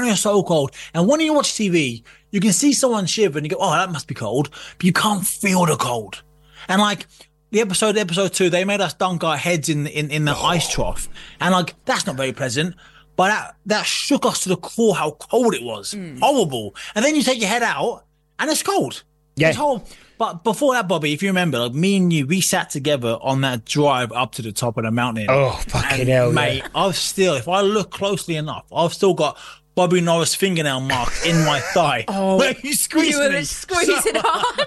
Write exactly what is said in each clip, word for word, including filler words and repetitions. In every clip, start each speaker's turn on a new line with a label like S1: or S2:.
S1: apparently it's so cold. And when you watch T V, you can see someone shiver and you go, oh, that must be cold. But you can't feel the cold. And like the episode, episode two, they made us dunk our heads in, in, in the oh. ice trough. And like, that's not very pleasant. But that, that shook us to the core how cold it was. Mm. Horrible. And then you take your head out and it's cold.
S2: Yeah.
S1: It's horrible. But before that, Bobby, if you remember, like me and you, we sat together on that drive up to the top of the mountain.
S2: Oh, fucking and, hell,
S1: mate,
S2: yeah.
S1: I've still, if I look closely enough, I've still got Bobby Norris fingernail mark in my thigh.
S3: Oh,
S1: where you squeezed
S3: you were
S1: me
S3: squeezing
S1: so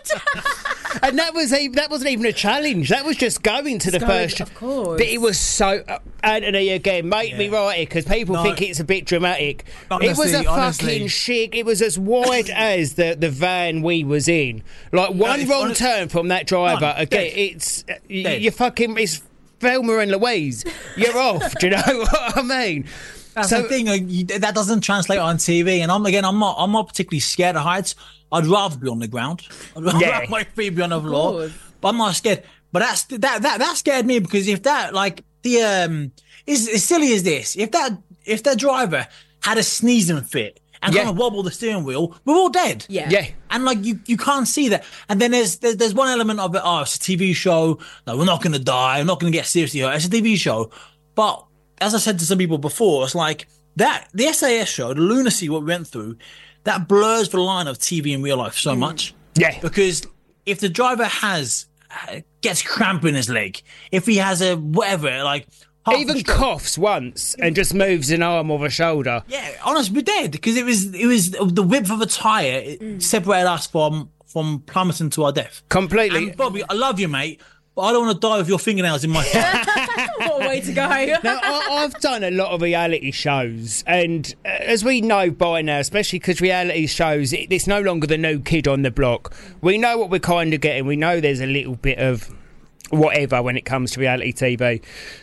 S3: hard.
S2: And that was a, that wasn't even a challenge. That was just going to
S3: it's
S2: the
S3: going,
S2: first.
S3: Of course.
S2: But it was so. Uh, Anthony, again, make
S1: yeah.
S2: me right here because people
S1: no,
S2: think it's a bit dramatic.
S1: Honestly,
S2: it was a
S1: honestly.
S2: fucking shit. It was as wide as the, the van we was in. Like one
S1: no,
S2: wrong
S1: honest,
S2: turn from that driver.
S1: None,
S2: again,
S1: dead.
S2: it's uh,
S1: Dead.
S2: you fucking. It's Velma and Louise. You're off. Do you know what I mean?
S1: That's
S2: so,
S1: the thing. Like, you, that doesn't translate on T V. And I'm again, I'm not, I'm not particularly scared of heights. I'd rather be on the ground. I'd rather
S2: yeah.
S1: my feet be on the floor. But I'm not scared. But that's that that that scared me because if that like the um is as silly as this, if that if that driver had a sneezing fit and
S2: yeah.
S1: kind of wobbled the steering wheel, we're all dead.
S3: Yeah.
S2: Yeah.
S1: And like you, you can't see that. And then there's, there's there's one element of it. Oh, it's a T V show. No, we're not going to die. We're not going to get seriously hurt. It's a T V show. But as I said to some people before, it's like that the S A S show, the lunacy what we went through, that blurs the line of T V and real life so mm. much.
S2: Yeah.
S1: Because if the driver has uh, gets cramp in his leg, if he has a whatever, like
S2: even coughs once and just moves an arm or a shoulder.
S1: Yeah, honestly, we're dead because it was it was the width of a tire it mm. separated us from from plummeting to our death.
S2: Completely.
S1: And Bobby, I love you, mate, but I don't want to die with your fingernails in my thigh.
S3: What a way to go.
S2: Now, I, I've done a lot of reality shows, and uh, as we know by now, especially because reality shows, it, it's no longer the new kid on the block. We know what we're kind of getting. We know there's a little bit of whatever when it comes to reality T V.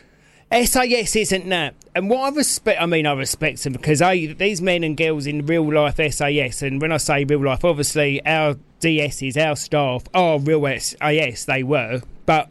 S2: S A S isn't that. And what I respect, I mean, I respect them because I, these men and girls in real life S A S, and when I say real life, obviously our D Ss, our staff are real S A S, they were, but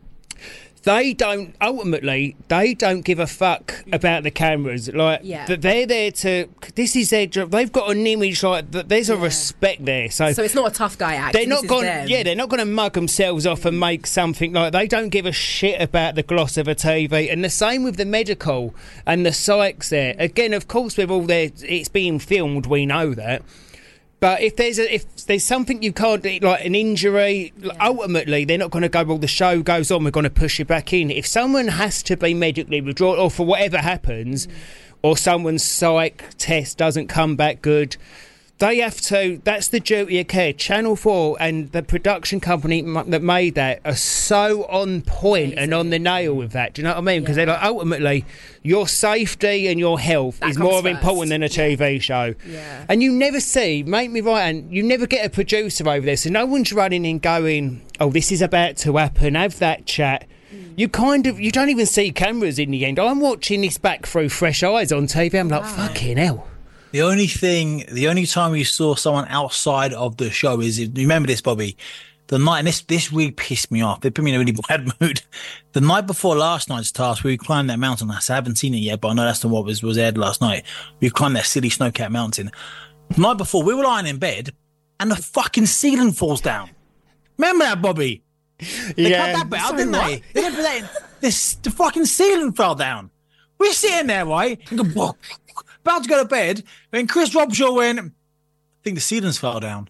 S2: they don't, ultimately, they don't give a fuck about the cameras. Like,
S3: yeah.
S2: they're there to, this is their job. They've got an image, like, there's a yeah. respect there. So,
S3: so it's not a tough guy act.
S2: They're not going,
S3: them.
S2: yeah, they're not going to mug themselves off and make something like, they don't give a shit about the gloss of a T V. And the same with the medical and the psychs there. Again, of course, with all their, it's being filmed, we know that. But if there's a, if there's something you can't do, like an injury, yeah. ultimately they're not going to go, well, the show goes on, we're going to push you back in. If someone has to be medically withdrawn, or for whatever happens, mm. or someone's psych test doesn't come back good, they have to, that's the duty of care. Channel four and the production company m- that made that are so on point Amazing. And on the nail with that. Do you know what I mean? Because yeah. they're like, ultimately, your safety and your health
S3: that
S2: is more
S3: first.
S2: important than a T V
S3: yeah. show.
S2: Yeah. And you never see, make me right, and you never get a producer over there. So no one's running in going, oh, this is about to happen, have that chat. Mm. You kind of, you don't even see cameras in the end. I'm watching this back through fresh eyes on T V. I'm like, wow. fucking hell.
S1: The only thing, the only time you saw someone outside of the show is, remember this, Bobby, the night, and this, this really pissed me off. It put me in a really bad mood. The night before last night's task, we climbed that mountain. I haven't seen it yet, but I know that's the what was, was aired last night. We climbed that silly Snowcat mountain. The night before, we were lying in bed and the fucking ceiling falls down. Remember that, Bobby? They
S2: yeah.
S1: cut that bit out, didn't they? They didn't put that in. This, the fucking ceiling fell down. We're sitting there, right? And go, about to go to bed, when Chris Robshaw went, I think the ceilings fell down.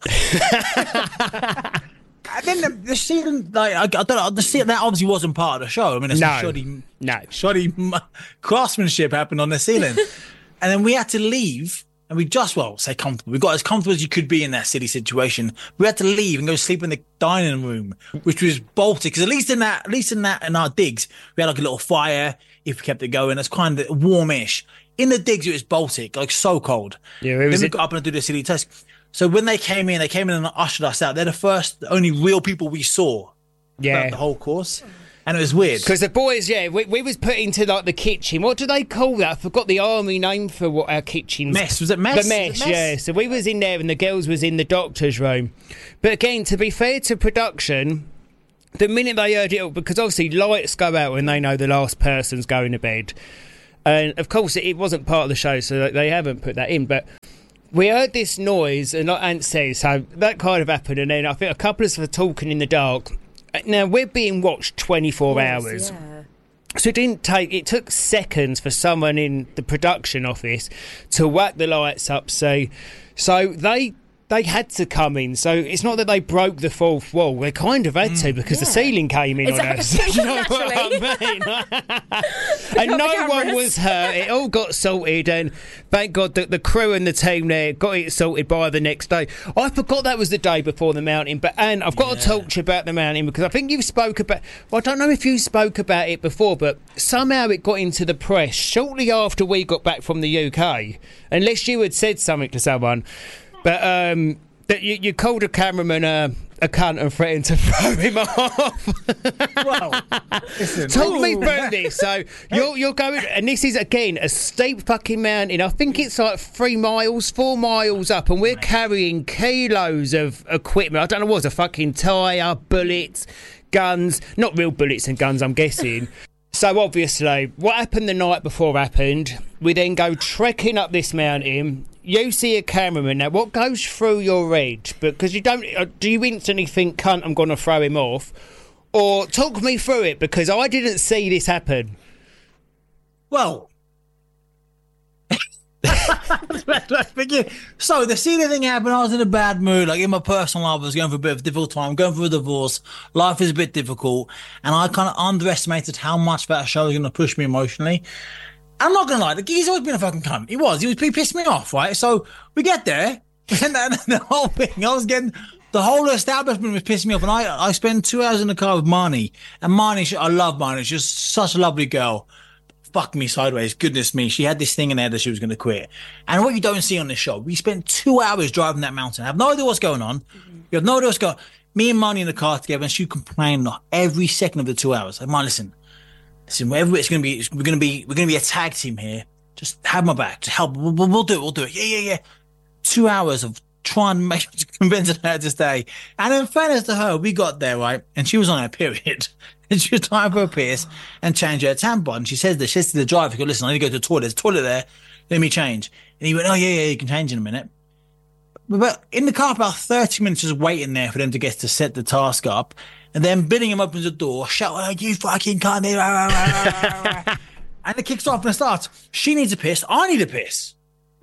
S1: And then the, the ceiling, like, I, I don't know, the ceiling, that obviously wasn't part of the show. I mean, it's
S2: no.
S1: shoddy,
S2: no.
S1: shoddy craftsmanship happened on the ceiling. And then we had to leave, and we just, well, say comfortable. We got as comfortable as you could be in that silly situation. We had to leave and go sleep in the dining room, which was bolted, because at least in that, at least in that, in our digs, we had like a little fire if we kept it going. It's kind of warmish. In the digs, it was Baltic, like so cold.
S2: Yeah, it was
S1: then we
S2: it-
S1: got up and do the silly test. So when they came in, they came in and ushered us out. They're the first, the only real people we saw
S2: yeah.
S1: throughout the whole course. And it was weird.
S2: Because the boys, yeah, we, we was put into like the kitchen. What do they call that? I forgot the army name for what our kitchen's.
S1: Mess. Was it mess?
S2: The mess,
S1: mess?
S2: yeah. So we was in there and the girls was in the doctor's room. But again, to be fair to production, the minute they heard it, because obviously lights go out when they know the last person's going to bed. And of course, it wasn't part of the show, so they haven't put that in. But we heard this noise, and like Ant says, so that kind of happened. And then I think a couple of us were talking in the dark. Now, we're being watched twenty-four
S3: Yes,
S2: hours.
S3: yeah.
S2: So it didn't take, it took seconds for someone in the production office to whack the lights up. So, so they they had to come in. So it's not that they broke the fourth wall. They kind of had to because
S3: Yeah.
S2: the ceiling came in
S3: Exactly,
S2: on us. You know what I mean? And no
S3: the
S2: one
S3: cameras.
S2: was hurt. It all got sorted, and thank God that the crew and the team there got it sorted by the next day. I forgot that was the day before the mountain, but Anne, I've got
S1: Yeah.
S2: to talk to you about the mountain because I think you spoke about. Well, I don't know if you spoke about it before, but somehow it got into the press shortly after we got back from the U K, unless you had said something to someone. But um, that you, you called a cameraman a, a cunt and threatened to throw him off.
S1: Well, listen,
S2: Talk me
S1: ooh.
S2: through this. So you're you're going, and this is again a steep fucking mountain. I think it's like three miles, four miles up, and we're carrying kilos of equipment. I don't know what's a fucking tyre, bullets, guns. Not real bullets and guns, I'm guessing. So obviously, what happened the night before happened. We then go trekking up this mountain. You see a cameraman. Now, what goes through your head? Because you don't. uh, Do you instantly think, "Cunt, I'm going to throw him off," or talk me through it? Because I didn't see this happen.
S1: Well, so the scene thing happened. I was in a bad mood, like in my personal life. I was going through a bit of a difficult time, going through a divorce. Life is a bit difficult, and I kind of underestimated how much that show was going to push me emotionally. I'm not gonna lie, the he's always been a fucking cunt. He was. He was. He pissed me off, right? So we get there, and then the whole thing, I was getting. The whole establishment was pissing me off, and I I spent two hours in the car with Marnie, and Marnie, she, I love Marnie. She's such a lovely girl. Fuck me sideways. Goodness me. She had this thing in there that she was going to quit. And what you don't see on this show, we spent two hours driving that mountain. I have no idea what's going on. Mm-hmm. You have no idea what's going on. Me and Marnie in the car together, and she complained every second of the two hours. Like, man, listen, listen, whatever it's going to be, it's, we're going to be, we're going to be a tag team here. Just have my back. Just help. We'll, we'll, we'll do it. We'll do it. Yeah, yeah, yeah. Two hours of trying to make, to convince her to stay. And in fairness to her, we got there, right? And she was on her period. And she was time for a piss and change her tampon. And she says this, she says to the driver, go, listen, I need to go to the toilet. There's a toilet there. Let me change. And he went, oh, yeah, yeah, you can change in a minute. But, but in the car, about thirty minutes just waiting there for them to get to set the task up. And then Billingham opens the door, shout, oh, you fucking cunt. And it kicks off and it starts. She needs a piss. I need a piss.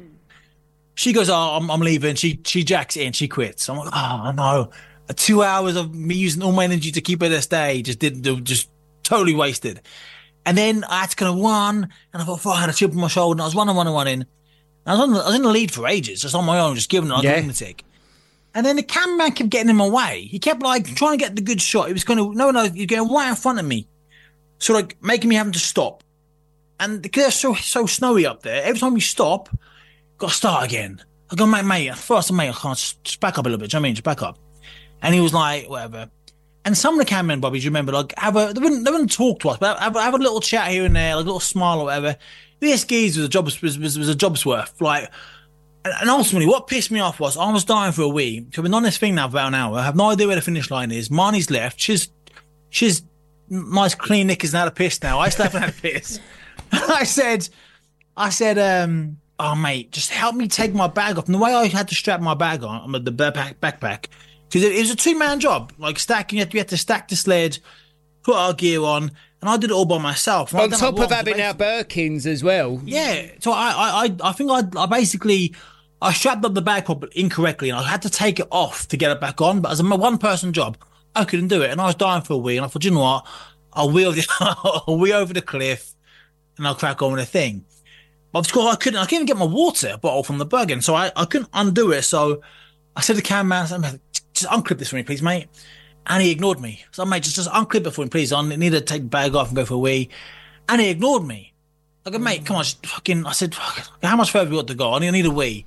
S1: She goes, oh, I'm, I'm leaving. She she jacks in. She quits. I'm like, oh, no. Two hours of me using all my energy to keep her to stay just didn't do, just totally wasted. And then I had to kind of run, and I thought, fuck, I had a chip on my shoulder, and I was running, running, running. And I was, on the, I was in the lead for ages, just on my own, just giving it like
S2: Yeah.
S1: a lunatic. And then the cameraman kept getting in my way. He kept like trying to get the good shot. He was kind of, no, no, you're getting right in front of me. So like making me having to stop. And because it's so, so snowy up there, every time you stop, got to start again. I go, mate, mate, first, mate, I can't, just, just back up a little bit. Do you know what I mean? Just back up. And he was like, whatever. And some of the cameramen, Bobby, do you remember, like, have a, they wouldn't, they wouldn't talk to us, but have, have a little chat here and there, like a little smile or whatever. This geezer was a job, was, was, was a job's worth. Like, and, and ultimately, what pissed me off was I was dying for a wee. So I've been on this thing now for about an hour. I have no idea where the finish line is. Marnie's left. She's, she's nice, clean knickers and had a piss now. I still haven't had a piss. I said, I said, um, oh, mate, just help me take my bag off. And the way I had to strap my bag on, the back, backpack, because it, it was a two-man job, like stacking. You had, to, you had to stack the sled, put our gear on, and I did it all by myself. And
S2: On
S1: I'd done
S2: top
S1: it once,
S2: of having
S1: so
S2: our Birkins as well.
S1: yeah. So I, I, I, I think I, I basically, I strapped up the bag properly incorrectly, and I had to take it off to get it back on. But as a one-person job, I couldn't do it, and I was dying for a wee. And I thought, you know what? I'll wheel, the, I'll wheel over the cliff, and I'll crack on with the thing. But of course, I couldn't. I couldn't get my water bottle from the Bergen, so I, I couldn't undo it. So I said to the cameraman, just unclip this for me, please, mate. And he ignored me. So, mate, just, just unclip it for me, please. I need to take the bag off and go for a wee. And he ignored me. I go, mate, come on, just fucking, I said, how much further have we got to go? I need, I need a wee.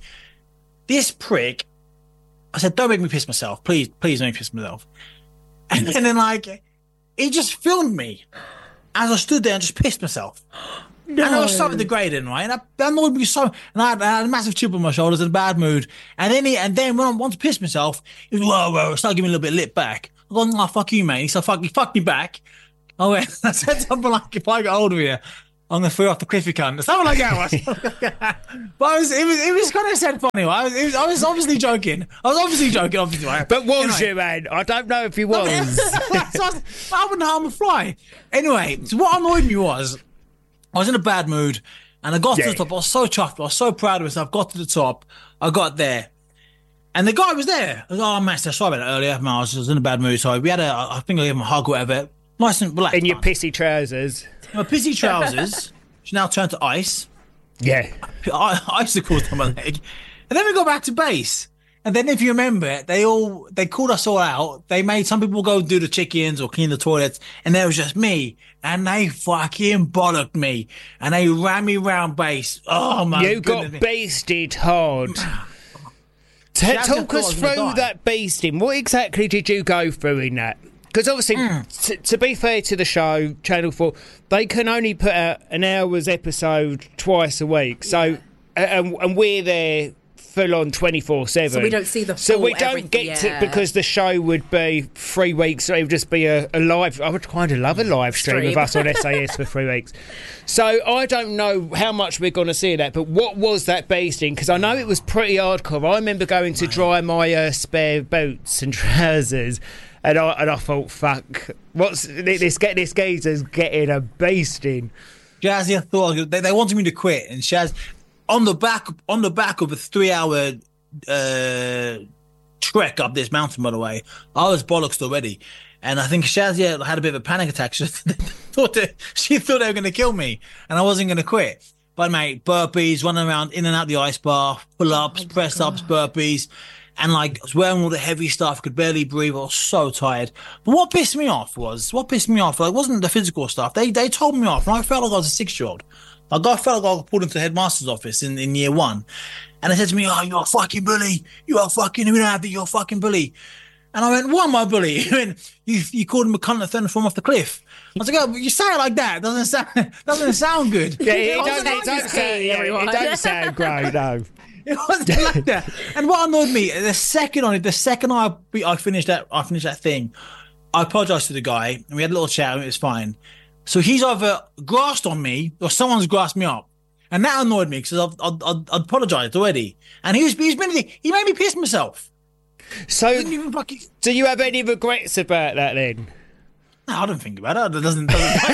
S1: This prick, I said, don't make me piss myself. Please, please don't make me piss myself. And, and then, like, he just filmed me as I stood there and just pissed myself. No. And I was so degrading, right? And that, that annoyed me so. And I had, I had a massive chip on my shoulders and a bad mood. And then he, and then when I wanted to piss myself, he was, whoa, whoa, started giving me a little bit of lip back. I go, oh, fuck you, mate. He said, fuck me, fuck me back. I went, I said something like, if I get hold of you, I'm gonna throw you off the cliff, you cunt. Something like that was. But I was, it was, it was kind of said funny. I was, it was, I was obviously joking. I was obviously joking, obviously. Right?
S2: But was
S1: anyway.
S2: you, man? I don't know if you was.
S1: So I, was I wouldn't harm a fly. Anyway, so what annoyed me was I was in a bad mood, and I got
S2: Yeah.
S1: to the top. I was so chuffed. I was so proud of myself. Got to the top. I got there. And the guy was there. I was like, oh, master, sorry about that earlier. Man, I was, I was in a bad mood. So we had a, I think I gave him a hug or whatever. Nice and relaxed.
S2: In your
S1: man.
S2: pissy trousers.
S1: My pissy trousers, which now turned to ice.
S2: Yeah.
S1: I, icicles on my leg. And then we got back to base. And then if you remember it, they all, they called us all out. They made some people go do the chickens or clean the toilets. And there was just me. And they fucking bollocked me. And they ran me round base. Oh my
S2: You
S1: goodness.
S2: got beasted hard. T-
S1: Shaz
S2: talk
S1: thought I
S2: us
S1: was gonna
S2: through
S1: die.
S2: that beasting. What exactly did you go through in that? Because obviously,
S1: Mm.
S2: t- to be fair to the show, Channel four, they can only put out an hour's episode twice a week. So, a- and, and we're there full on twenty-four seven.
S3: So we don't see the
S2: So
S3: full
S2: we don't
S3: everything,
S2: get
S3: yeah.
S2: to, because the show would be three weeks, so it would just be a, a live. I would kind of love a live stream
S3: Stream.
S2: of us on S A S for three weeks. So I don't know how much we're going to see of that, but what was that based in? Because I know it was pretty hardcore. I remember going to dry my uh, spare boots and trousers, and I and I thought, fuck, what's this? Get this geezer's getting a beasting.
S1: Jazzy, I thought they, they wanted me to quit, and Shaz, on the back on the back of a three-hour uh, trek up this mountain, by the way, I was bollocks already, and I think Shazia had a bit of a panic attack. She thought that, she thought they were going to kill me, and I wasn't going to quit. But mate, burpees, running around in and out the ice bar, pull-ups, press-ups, burpees. And like, I was wearing all the heavy stuff, could barely breathe. I was so tired. But what pissed me off was, what pissed me off, like, wasn't the physical stuff. They they told me off, and I felt like I was a six-year-old. Like, I felt like I got pulled into the headmaster's office in, in year one. And they said to me, oh, you're a fucking bully. You are fucking, we don't have that, you're a fucking bully. And I went, what am I bully? He went, you, you called him a cunt and threw him from off the cliff. I was like, oh, you say it like that. It doesn't sound, doesn't sound good.
S2: Yeah, it
S1: I
S2: don't,
S1: wasn't
S2: it
S1: like
S2: don't
S1: that.
S2: sound, yeah,
S3: everyone.
S2: it don't sound great, no.
S1: It wasn't like that. And what annoyed me, the second on it, the second I I finished that I finished that thing, I apologized to the guy, and we had a little chat, and it was fine. So he's either grasped on me or someone's grasped me up, and that annoyed me because I'd, I'd, I'd, I'd apologized already, and he was he's been he made me piss myself.
S2: So,
S1: He didn't even fucking,
S2: do you have any regrets about that then?
S1: no, I don't think about it. It doesn't. doesn't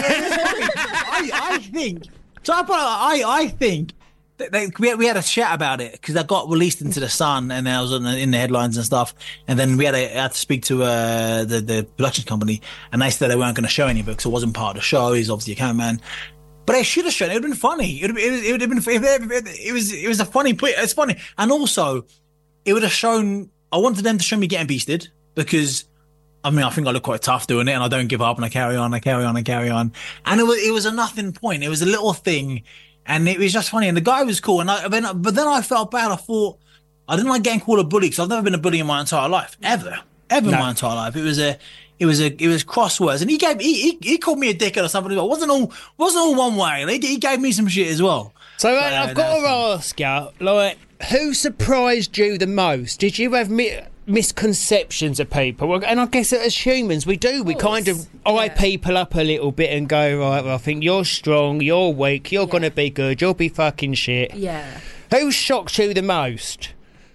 S1: I, I think so. I I I think. They, they, we, had, we had a chat about it because that got released into the Sun and I was in the, in the headlines and stuff. And then we had, a, had to speak to uh, the, the production company, and they said they weren't going to show any because it wasn't part of the show. He's obviously a cameraman, but they should have shown it. It would have been funny. It would have, it would have been. It was it was a funny. It's funny, and also it would have shown. I wanted them to show me getting beasted because. I mean, I think I look quite tough doing it, and I don't give up, and I carry on, I carry on, I carry on. And it was it was a nothing point. It was a little thing. And it was just funny, and the guy was cool. And I, then, but then I felt bad. I thought I didn't like getting called a bully because I've never been a bully in my entire life, ever, ever
S2: No.
S1: in my entire life. It was a, it was a, it was crosswords, and he gave he he, he called me a dickhead or something. It wasn't all wasn't all one way. He, he gave me some shit as well.
S2: So
S1: But, uh,
S2: I've got to
S1: that's-
S2: ask you, like, who surprised you the most? Did you have mi- misconceptions of people? Well, and I guess that as humans, we do. We kind of eye
S3: yeah.
S2: people up a little bit and go, right, well, I think you're strong, you're weak, you're going to be good, you'll be fucking shit.
S3: Yeah.
S2: Who shocked you the most?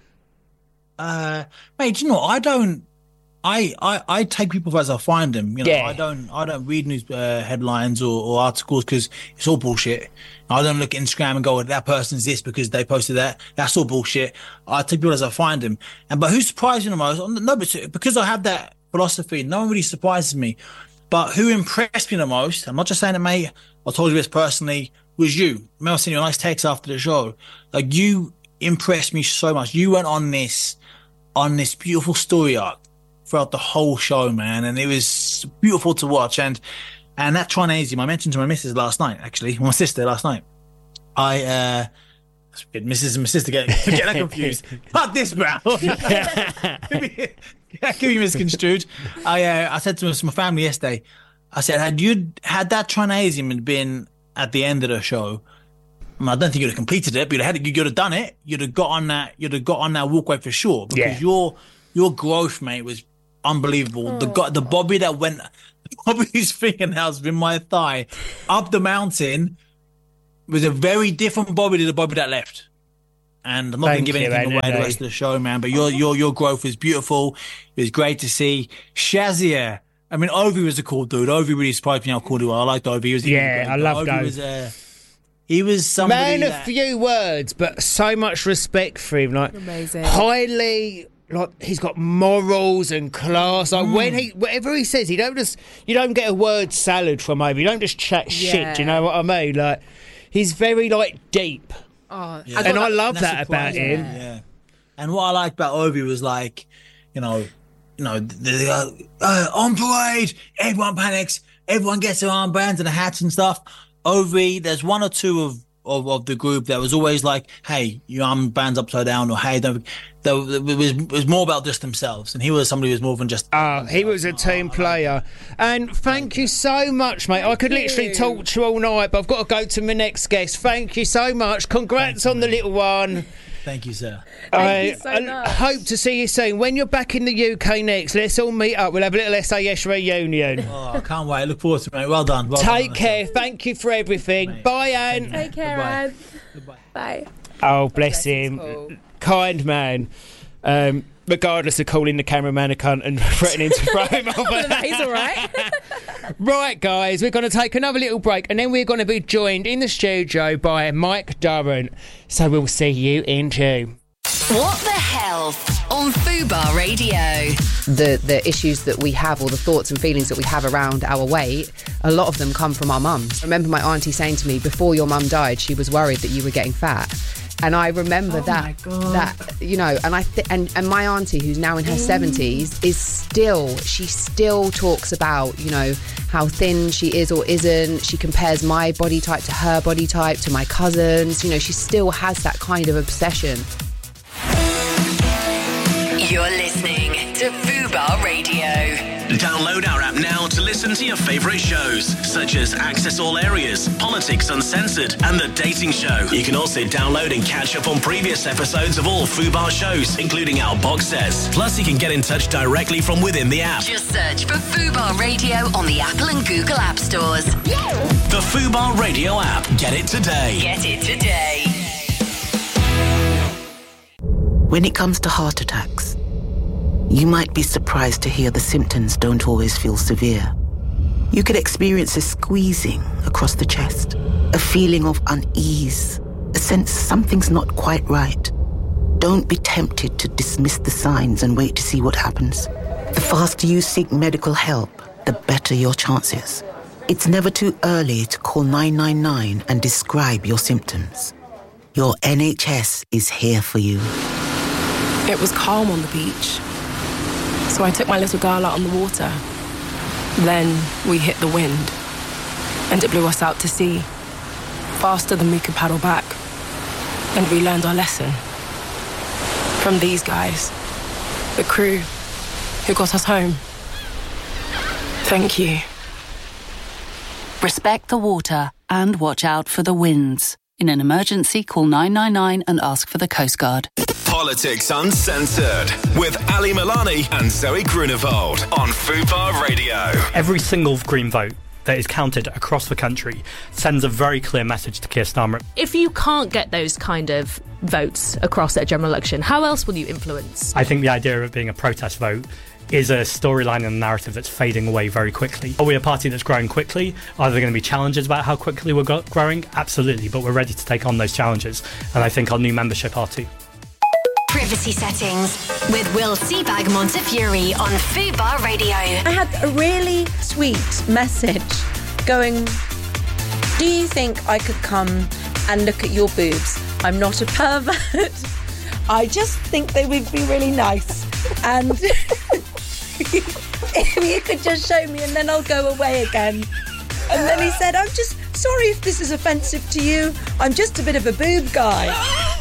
S1: Uh, mate, do you know what? I don't. I, I, I take people as I find them. You know,
S2: Yeah.
S1: I don't I don't read news uh, headlines or, or articles because it's all bullshit. I don't look at Instagram and go, that person's this because they posted that. That's all bullshit. I take people as I find them. And but who surprised me the most? No, but because I have that philosophy, no one really surprises me. But who impressed me the most? I'm not just saying it, mate. I told you this personally. Was you? Remember, I sent you a nice text after the show. Like, you impressed me so much. You went on this on this beautiful story arc throughout the whole show, man, and it was beautiful to watch. And and that Trinasium, I mentioned to my missus last night, actually, my sister last night. I uh, missus and my sister get get that confused. Not this, bro. Could be misconstrued. I uh, I said to my family yesterday. I said, had you had that Trinasium been at the end of the show, I, mean, I don't think you'd have completed it, but you'd have, had, you'd have done it. You'd have got on that. You'd have got on that walkway for sure. Because
S2: Yeah.
S1: your your growth, mate, was unbelievable. The guy, the Bobby that went, Bobby's fingernails in my thigh up the mountain was a very different Bobby to the Bobby that left. And I'm not going to give
S2: you,
S1: anything away
S2: Anthony.
S1: the rest of the show, man. But your your your growth is beautiful. It was great to see. Shazia. I mean, Ovi was a cool dude. Ovi really surprised me how cool he was. I liked Ovi. He was, he
S2: Yeah,
S1: was great.
S2: I loved
S1: Ovi.
S2: Ovi.
S1: Was, uh, he was somebody
S2: Man of
S1: that,
S2: few words, but so much respect for him. Like
S3: Amazing.
S2: highly, like he's got morals and class. Like
S3: Mm.
S2: when he, whatever he says, you don't just you don't get a word salad from Ovi. You don't just chat shit.
S3: Yeah.
S2: Do you know what I mean? Like he's very like deep.
S3: Oh,
S1: Yeah.
S3: I
S2: And
S3: got
S2: I love
S1: that's
S2: that about
S1: surprising.
S2: him.
S1: Yeah. And what I liked about Ovi was like, you know, you know, the, uh, uh, on parade, everyone panics, everyone gets their armbands and the hats and stuff. Ovi, there's one or two of, of, of the group that was always like, hey, your armband's upside down, or hey, don't. That was, it was it was more about just themselves, and he was somebody who was more than just.
S2: Oh, he was a team player. And thank you so much, mate. I could literally
S3: you.
S2: talk to you all night, but I've got to go to my next guest. Thank you so much. Congrats on the little one.
S1: Thank you, sir.
S2: I,
S3: you so
S2: I
S3: much.
S2: hope to see you soon. When you're back in the U K next, let's all meet up. We'll have a little S A S reunion.
S1: Oh, I can't wait. I look forward to it, mate. Well done. Well
S2: Take
S1: done.
S2: care. Thank you for everything.
S1: Mate.
S2: Bye, Anne.
S3: Take care,
S1: Goodbye.
S3: Anne.
S1: Goodbye.
S3: Bye.
S2: Oh, bless
S3: Bless his
S2: him.
S3: soul.
S2: Kind man. Um, regardless of calling the cameraman a cunt and threatening to throw him off.
S3: He's all right.
S2: Right, guys, we're going to take another little break and then we're going to be joined in the studio by Mike Durrant. So we'll see you in two.
S4: What the Health on Fubar Radio.
S5: the the issues that we have, or the thoughts and feelings that we have around our weight, a lot of them come from our mums. I remember my auntie saying to me, before your mum died, she was worried that you were getting fat. And I remember
S3: Oh
S5: that,
S3: my God.
S5: that you know, and I th- and and my auntie, who's now in her seventies, is still she still talks about, you know, how thin she is or isn't. She compares my body type to her body type, to my cousins. You know, she still has that kind of obsession.
S4: You're listening to Fubar Radio.
S6: Download our app now to listen to your favourite shows, such as Access All Areas, Politics Uncensored, and The Dating Show. You can also download and catch up on previous episodes of all Fubar shows, including our box sets. Plus, you can get in touch directly from within the app.
S4: Just search for Fubar Radio on the Apple and Google App Stores.
S6: The Fubar Radio app. Get it today.
S4: Get it today.
S7: When it comes to heart attacks, you might be surprised to hear the symptoms don't always feel severe. You could experience a squeezing across the chest, a feeling of unease, a sense something's not quite right. Don't be tempted to dismiss the signs and wait to see what happens. The faster you seek medical help, the better your chances. It's never too early to call nine nine nine and describe your symptoms. Your N H S is here for you.
S8: It was calm on the beach, so I took my little girl out on the water. Then we hit the wind, and it blew us out to sea, faster than we could paddle back. And we learned our lesson from these guys, the crew who got us home. Thank you.
S9: Respect the water and watch out for the winds. In an emergency, call nine nine nine and ask for the Coast Guard.
S6: Politics Uncensored with Ali Milani and Zoe Grunewald on Fubar Radio.
S10: Every single Green vote that is counted across the country sends a very clear message to Keir Starmer.
S11: If you can't get those kind of votes across at a general election, how else will you influence?
S10: I think the idea of it being a protest vote is a storyline and a narrative that's fading away very quickly. Are we a party that's growing quickly? Are there going to be challenges about how quickly we're go- growing? Absolutely, but we're ready to take on those challenges, and I think our new membership are too.
S4: Privacy settings with Will Seabag Montefiore on Fubar Radio.
S12: I had a really sweet message going, do you think I could come and look at your boobs? I'm not a pervert. I just think they would be really nice. And if you could just show me and then I'll go away again. And then he said, I'm just sorry if this is offensive to you. I'm just a bit of a boob guy.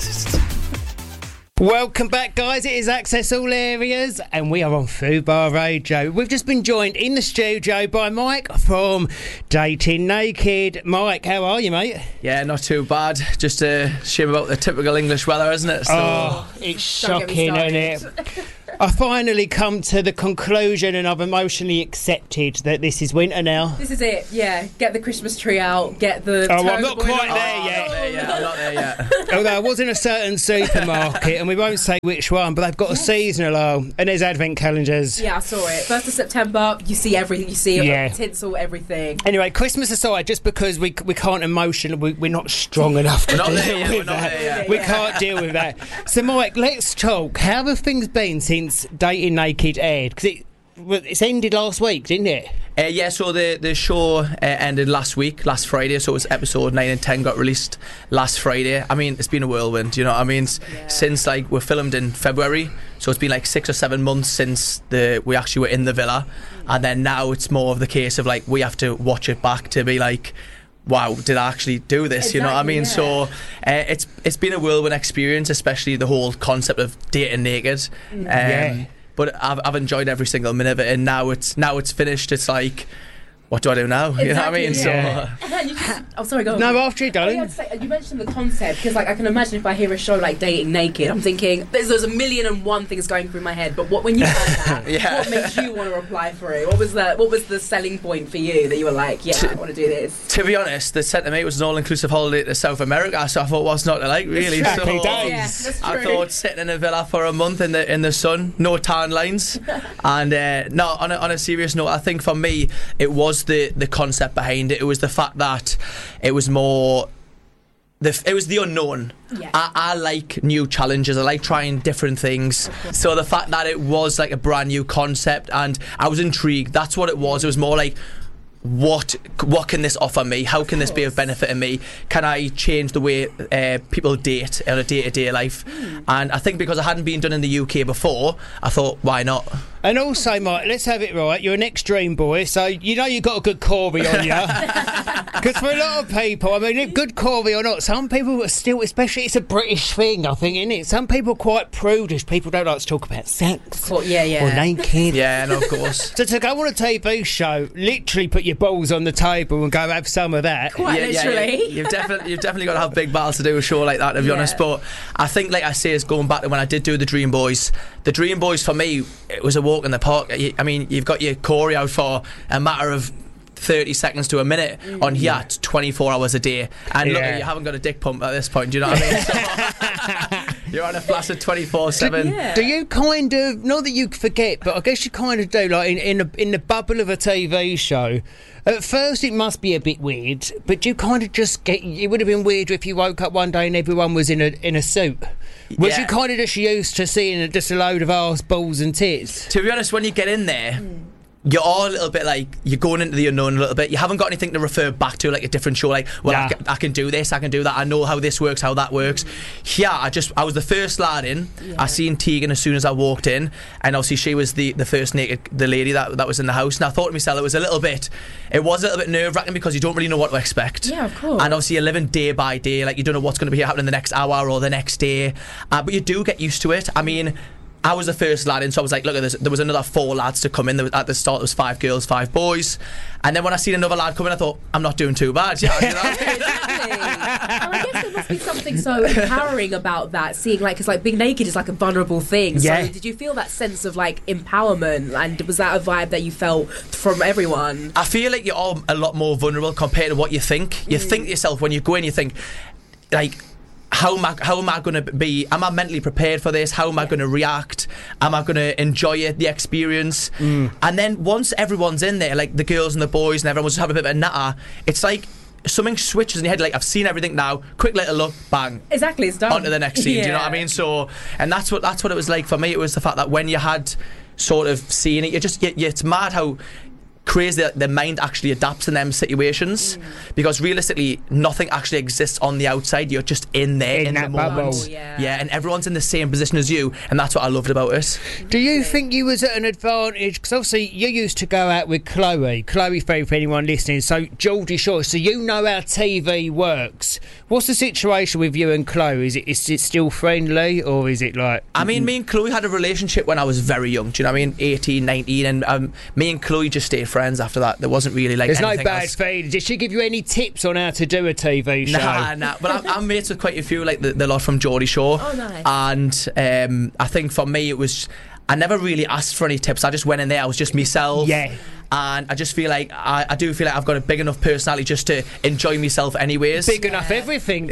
S2: Welcome back, guys. It is Access All Areas, and we are on Fubar Radio. We've just been joined in the studio by Mike from Dating Naked. Mike, how are you, mate?
S13: Yeah, not too bad. Just a shame about the typical English weather, isn't it? So,
S2: oh, it's
S3: Don't get me
S2: shocking, isn't it? I finally come to the conclusion and I've emotionally accepted that this is winter now.
S3: This is it, yeah. Get the Christmas tree out, get the...
S2: Oh, well, I'm not quite
S3: out.
S2: there
S3: Oh,
S2: yet.
S3: I'm not there yet,
S13: I'm not there yet.
S2: Although I was in a certain supermarket, and we won't say which one, but they've got a seasonal aisle, and there's advent calendars.
S3: Yeah, I saw it. First of September, you see everything. You see
S2: Yeah.
S3: tinsel, everything.
S2: Anyway, Christmas aside, just because we we can't emotion, we, we're not strong enough to
S13: We're not
S2: deal
S13: there yet,
S2: with
S13: we're not
S2: that.
S13: there yet.
S2: We
S3: Yeah.
S2: can't deal with that. So, Mike, let's talk. How have things been since Dating Naked aired? Because it well, it's ended last week, didn't it?
S13: Uh, yeah, so the the show uh, ended last week, last Friday. So it was episode nine and ten got released last Friday. I mean, it's been a whirlwind. You know what I mean?
S3: Yeah.
S13: Since like we're filmed in February, so it's been like six or seven months since the we actually were in the villa, and then now it's more of the case of like we have to watch it back to be like, wow, did I actually do this? You know what I
S3: Exactly,
S13: mean?
S3: yeah.
S13: So uh, it's it's been a whirlwind experience, especially the whole concept of dating naked. Um,
S2: Yeah.
S13: But I've I've enjoyed every single minute of it, and now it's now it's finished. It's like, what do I do now? You know what I mean?
S3: Exactly,
S13: So.
S2: yeah.
S3: And then you just, oh, sorry, go on.
S2: No, after you,
S3: Oh,
S2: darling.
S3: yeah, I'd say- you mentioned the concept because, like, I can imagine if I hear a show like Dating Naked, I'm thinking there's, there's a million and one things going through my head. But what when you heard that,
S13: Yeah.
S3: what made you want to apply for it? What was the what was the selling point for you that you were like, yeah, I want to do this?
S13: To be honest, the sent to me was an all-inclusive holiday to South America, so I thought, what's not to like, really?
S2: Happy
S13: So
S2: days.
S3: Yeah, that's
S13: I
S3: true.
S13: thought sitting in a villa for a month in the in the sun, no tan lines, and uh, no. On a, on a serious note, I think for me, it was the the concept behind it. It was the fact that it was more. The, it was the unknown.
S3: Yeah.
S13: I, I like new challenges. I like trying different things. So the fact that it was like a brand new concept, and I was intrigued. That's what it was. It was more like, what what can this offer me? How can this be of benefit to me? Can I change the way uh, people date in a day-to-day life?
S3: Mm.
S13: And I think because I hadn't been done in the U K before, I thought, why not?
S2: And also, Mike, let's have it right. You're an extreme boy, so you know you've got a good Corby on you. Because for a lot of people, I mean, if good Corby or not, some people are still, especially it's a British thing, I think, isn't it? Some people are quite prudish. People don't like to talk about sex
S3: Well, yeah, yeah.
S2: or naked.
S13: Yeah, and of course.
S2: So to go on a T V show, literally put your balls on the table and go have some of that.
S3: Quite
S13: yeah, yeah,
S3: literally.
S13: yeah. You've definitely you've definitely got to have big balls to do a show like that, to be
S3: Yeah.
S13: honest. But I think, like I say, is going back to when I did do the Dream Boys. The Dream Boys for me, it was a walk in the park. I mean, you've got your Corey out for a matter of thirty seconds to a minute.
S3: Mm.
S13: On here, it's twenty-four hours a day. And look,
S2: Yeah.
S13: you haven't got a dick pump at this point. Do you know what I mean? So, you're on a flaccid twenty-four seven.
S3: Yeah.
S2: Do you kind of, not that you forget, but I guess you kind of do, like in in, a, in the bubble of a T V show, at first it must be a bit weird, but you kind of just get, it would have been weirder if you woke up one day and everyone was in a in a suit. Was
S13: Yeah.
S2: you kind of just used to seeing just a load of arse, balls and tits?
S13: To be honest, when you get in there, you're all a little bit like, you're going into the unknown a little bit. You haven't got anything to refer back to, like a different show, like, well,
S2: Nah.
S13: I, can, I can do this, I can do that, I know how this works, how that works. Here, I just, I was the first lad in. I seen Tegan as soon as I walked in, and obviously she was the, the first naked, the lady that, that was in the house, and I thought to myself, it was a little bit, it was a little bit nerve-wracking because you don't really know what to expect.
S3: Yeah, of course.
S13: And obviously you're living day by day, like you don't know what's going to be happening the next hour or the next day, uh, but you do get used to it. I mean, I was the first lad in, so I was like, look, there was another four lads to come in. There was, at the start, there was five girls, five boys. And then when I seen another lad come in, I thought, I'm not doing too bad. Yeah, you know?
S3: Exactly. And I guess there must be something so empowering about that, seeing like, because like being naked is like a vulnerable thing.
S2: Yeah.
S3: So did you feel that sense of like empowerment, and was that a vibe that you felt from everyone?
S13: I feel like you're all a lot more vulnerable compared to what you think. You think to yourself, when you go in, you think, like, how am I, how am I going to be, am I mentally prepared for this? How am I going to react? Am I going to enjoy it, the experience?
S2: Mm.
S13: And then once everyone's in there, like the girls and the boys and everyone's just having a bit of a natter, it's like something switches in your head, like, I've seen everything now, quick little look, bang.
S3: Exactly, it's done.
S13: On to the next scene, do you know what I
S3: Yeah.
S13: mean? So, and that's what that's what it was like for me. It was the fact that when you had sort of seen it, you just, you, you, it's mad how crazy that the mind actually adapts in them situations,
S3: Mm.
S13: because realistically nothing actually exists on the outside. You're just in there
S2: In
S13: in,
S2: that
S13: the
S2: bubble.
S13: moment.
S3: Oh, yeah.
S13: yeah, and everyone's in the same position as you, and that's what I loved about it.
S2: Do you think you was at an advantage? Because obviously you used to go out with Chloe. Chloe Faye, for anyone listening. So Geordie Shore. So you know how T V works. What's the situation with you and Chloe? Is it is it still friendly, or is it like?
S13: I mean, me and Chloe had a relationship when I was very young. Do you know what I mean? eighteen, nineteen, and um, me and Chloe just stayed friends after that. There wasn't really like
S2: There's no
S13: anything
S2: bad
S13: else.
S2: feeling. Did she give you any tips on how to do a T V show?
S13: Nah, nah. But I'm, I'm mates with quite a few, like the, the lot from Geordie Shore.
S3: Oh, nice.
S13: And um, I think for me, it was. I never really asked for any tips. I just went in there. I was just myself.
S2: Yeah.
S13: And I just feel like I, I do feel like I've got a big enough personality just to enjoy myself anyways.
S2: Big enough everything.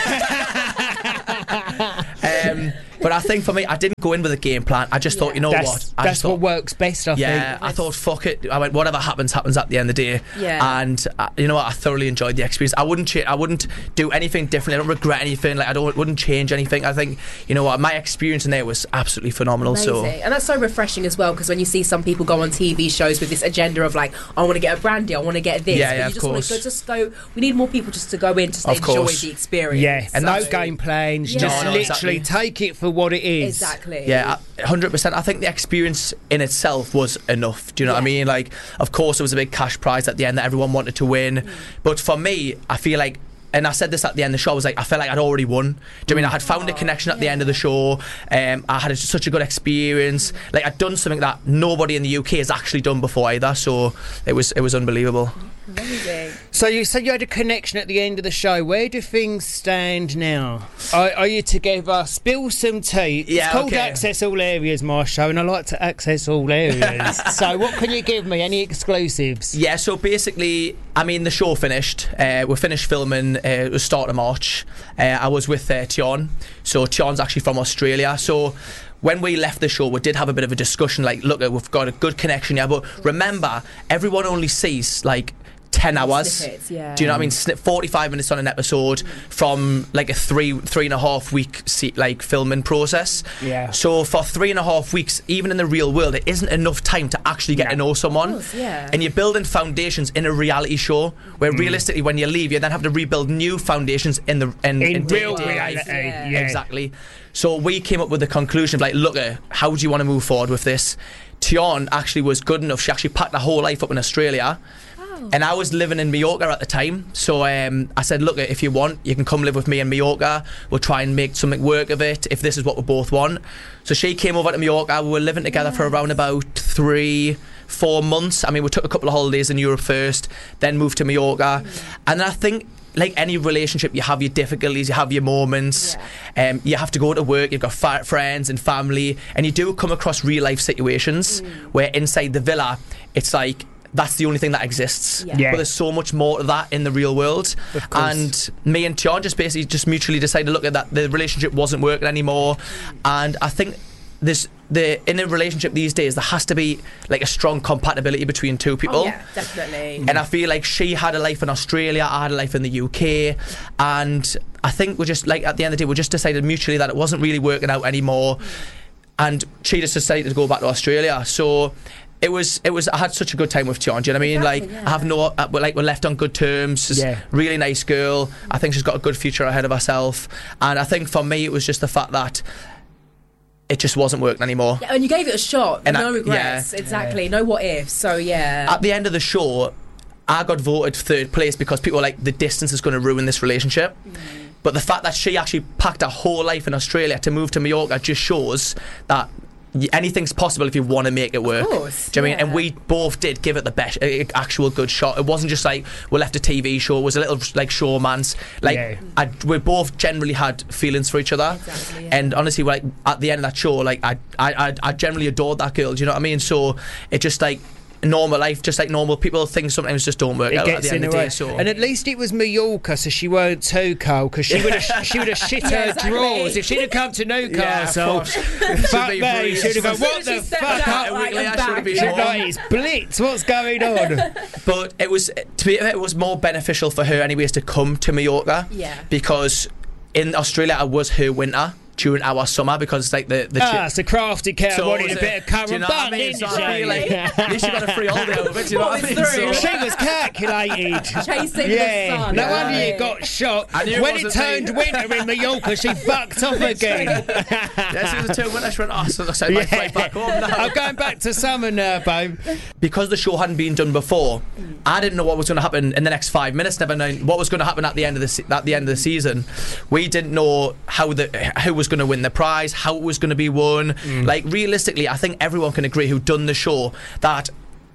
S13: um, but I think for me, I didn't go in with a game plan. I just yeah. thought, you know
S2: that's,
S13: what? I
S2: that's
S13: just thought,
S2: what works best, I
S13: yeah,
S2: think.
S13: Yeah, I thought, fuck it. I went, whatever happens, happens at the end of the day.
S3: Yeah.
S13: And uh, you know what? I thoroughly enjoyed the experience. I wouldn't, cha- I wouldn't do anything differently. I don't regret anything. Like I don't, wouldn't change anything. I think, you know what? My experience in there was absolutely phenomenal.
S3: Amazing.
S13: So,
S3: and that's so refreshing as well, because when you see some people go on T V shows with this agenda of like, I want to get a brandy, I want to get this.
S13: Yeah,
S3: but
S13: yeah,
S3: you
S13: of
S3: just want
S13: course.
S3: to go, just go. We need more people just to go in to
S13: Of
S3: enjoy
S13: course.
S3: the experience.
S2: Yeah, and
S3: so,
S2: no game plans.
S3: Yeah.
S2: Just
S3: No, no,
S2: literally
S13: exactly.
S2: take it for what it is.
S3: Exactly.
S13: yeah, one hundred percent. I think the experience in itself was enough. Do you know
S3: Yeah.
S13: what I mean? Like, of course, there was a big cash prize at the end that everyone wanted to win. Mm. But for me, I feel like, and I said this at the end of the show, I was like, I felt like I'd already won. Do you know what I mean? I had found a connection at the end of the show. Um, I had a, such a good experience. Like, I'd done something that nobody in the U K has actually done before either. So it was it was unbelievable.
S3: Amazing.
S2: So you said you had a connection at the end of the show. Where do things stand now? Are, are you together? Spill some tea.
S13: Yeah,
S2: it's called
S13: okay.
S2: Access All Areas, my show, and I like to access all areas. So what can you give me? Any exclusives?
S13: Yeah, so basically, I mean, the show finished. Uh, we finished filming. Uh, it was start of March. Uh, I was with uh, Tion. So Tion's actually from Australia. So when we left the show, we did have a bit of a discussion. Like, look, we've got a good connection here, but remember, everyone only sees like ten hours.
S3: Snippets, yeah.
S13: Do you know what I mean? Snip forty-five minutes on an episode from like a three three and a half week se- like filming process.
S2: Yeah.
S13: So for three and a half weeks, even in the real world, it isn't enough time to actually get
S2: Yeah.
S13: to know someone.
S3: Of course, yeah.
S13: And you're building foundations in a reality show where realistically, when you leave, you then have to rebuild new foundations in the in,
S2: In
S13: in
S2: real
S13: day-to-day
S2: reality,
S13: life.
S2: yeah.
S13: Exactly. So we came up with the conclusion of like, look, uh, how do you want to move forward with this? Tion actually was good enough. She actually packed her whole life up in Australia. And I was living in Mallorca at the time, so um, I said, look, if you want, you can come live with me in Mallorca. We'll try and make something work of it, if this is what we both want. So she came over to Mallorca. We were living together for around about three, four months. I mean, we took a couple of holidays in Europe first, then moved to Mallorca. And I think, like any relationship, you have your difficulties, you have your moments. Yeah. Um, you have to go to work, you've got fa- friends and family, and you do come across real life situations mm. where inside the villa, it's like, that's the only thing that exists.
S3: Yeah.
S2: Yeah.
S13: But there's so much more to that in the real world.
S2: Of course.
S13: And me and Tion just basically just mutually decided to look at that. The relationship wasn't working anymore. And I think there's the in a relationship these days, there has to be like a strong compatibility between two people.
S3: Oh, yeah, definitely.
S13: And I feel like she had a life in Australia, I had a life in the U K, and I think we're just like, at the end of the day, we just decided mutually that it wasn't really working out anymore. And she just decided to go back to Australia. So It was, it was. I had such a good time with Tion. Do you know what I mean?
S3: Exactly,
S13: like,
S3: yeah.
S13: I have no, uh, we're like, we're left on good terms. She's
S2: Yeah.
S13: a really nice girl. I think she's got a good future ahead of herself. And I think for me, it was just the fact that it just wasn't working anymore.
S3: Yeah, and you gave it a shot.
S13: And
S3: no
S13: I-
S3: regrets.
S13: yeah.
S3: Exactly. No what ifs. So yeah.
S13: At the end of the show, I got voted third place because people were like, the distance is going to ruin this relationship. Mm. But the fact that she actually packed her whole life in Australia to move to Mallorca just shows that y- anything's possible if you want to make it work.
S3: Of course,
S13: Do you know what I mean?
S3: yeah.
S13: And we both did give it the best, uh, actual good shot. It wasn't just like we left a T V show. It was a little like showman's. Like
S2: Yeah.
S13: I, we both generally had feelings for each other.
S3: Exactly, yeah.
S13: And honestly, like at the end of that show, like I, I, I, I generally adored that girl. Do you know what I mean? So it just like. Normal life, just like normal people, things sometimes just don't work
S2: It
S13: out at
S2: gets
S13: the end
S2: in
S13: of
S2: the
S13: the
S2: way.
S13: day. So.
S2: And at least it was Mallorca, so she weren't too cold, because she would have she would have shit
S3: Yeah,
S2: her
S3: exactly.
S2: drawers if she'd have come to Newcastle.
S13: Yeah,
S2: fuck
S13: be
S2: me,
S13: free.
S2: she'd have gone,
S3: As soon
S2: what
S3: as she
S2: the
S3: stepped
S2: fuck
S3: out,
S2: up?
S3: like,
S13: Weekly,
S3: and
S13: I should've
S3: back.
S13: been
S2: She'd
S13: home.
S2: like, it's blitz, what's going on?
S13: But it was, to be it was more beneficial for her anyways to come to Mallorca.
S3: Yeah.
S13: Because in Australia it was her winter during our summer, because it's like the the
S2: Ah,
S13: chi-
S2: it's a crafty cow
S13: So
S2: wanted
S13: was
S2: a
S13: it-
S2: bit of
S13: do you
S2: currant
S13: know what I
S2: bun,
S13: mean?
S2: didn't
S13: So I
S2: she?
S13: feel like, at least you got a free holiday out of it. Do you know what I mean?
S3: What was
S13: So,
S2: She was calculated.
S3: Chasing
S2: yeah.
S3: the sun.
S2: No
S3: Yeah.
S2: wonder you got shot.
S13: I knew it
S2: When it
S13: wasn't me.
S2: turned winter in Mallorca, she fucked off again.
S13: yeah, so it was two winter. She went, oh, so I might fly back home now.
S2: I'm going back to summer now, babe.
S13: Because the show hadn't been done before, I didn't know what was going to happen in the next five minutes. Never known what was going to happen at the end of the se- at the end of the season. We didn't know how the who was going to win the prize, how it was going to be won.
S2: Mm.
S13: Like realistically, I think everyone can agree who done the show that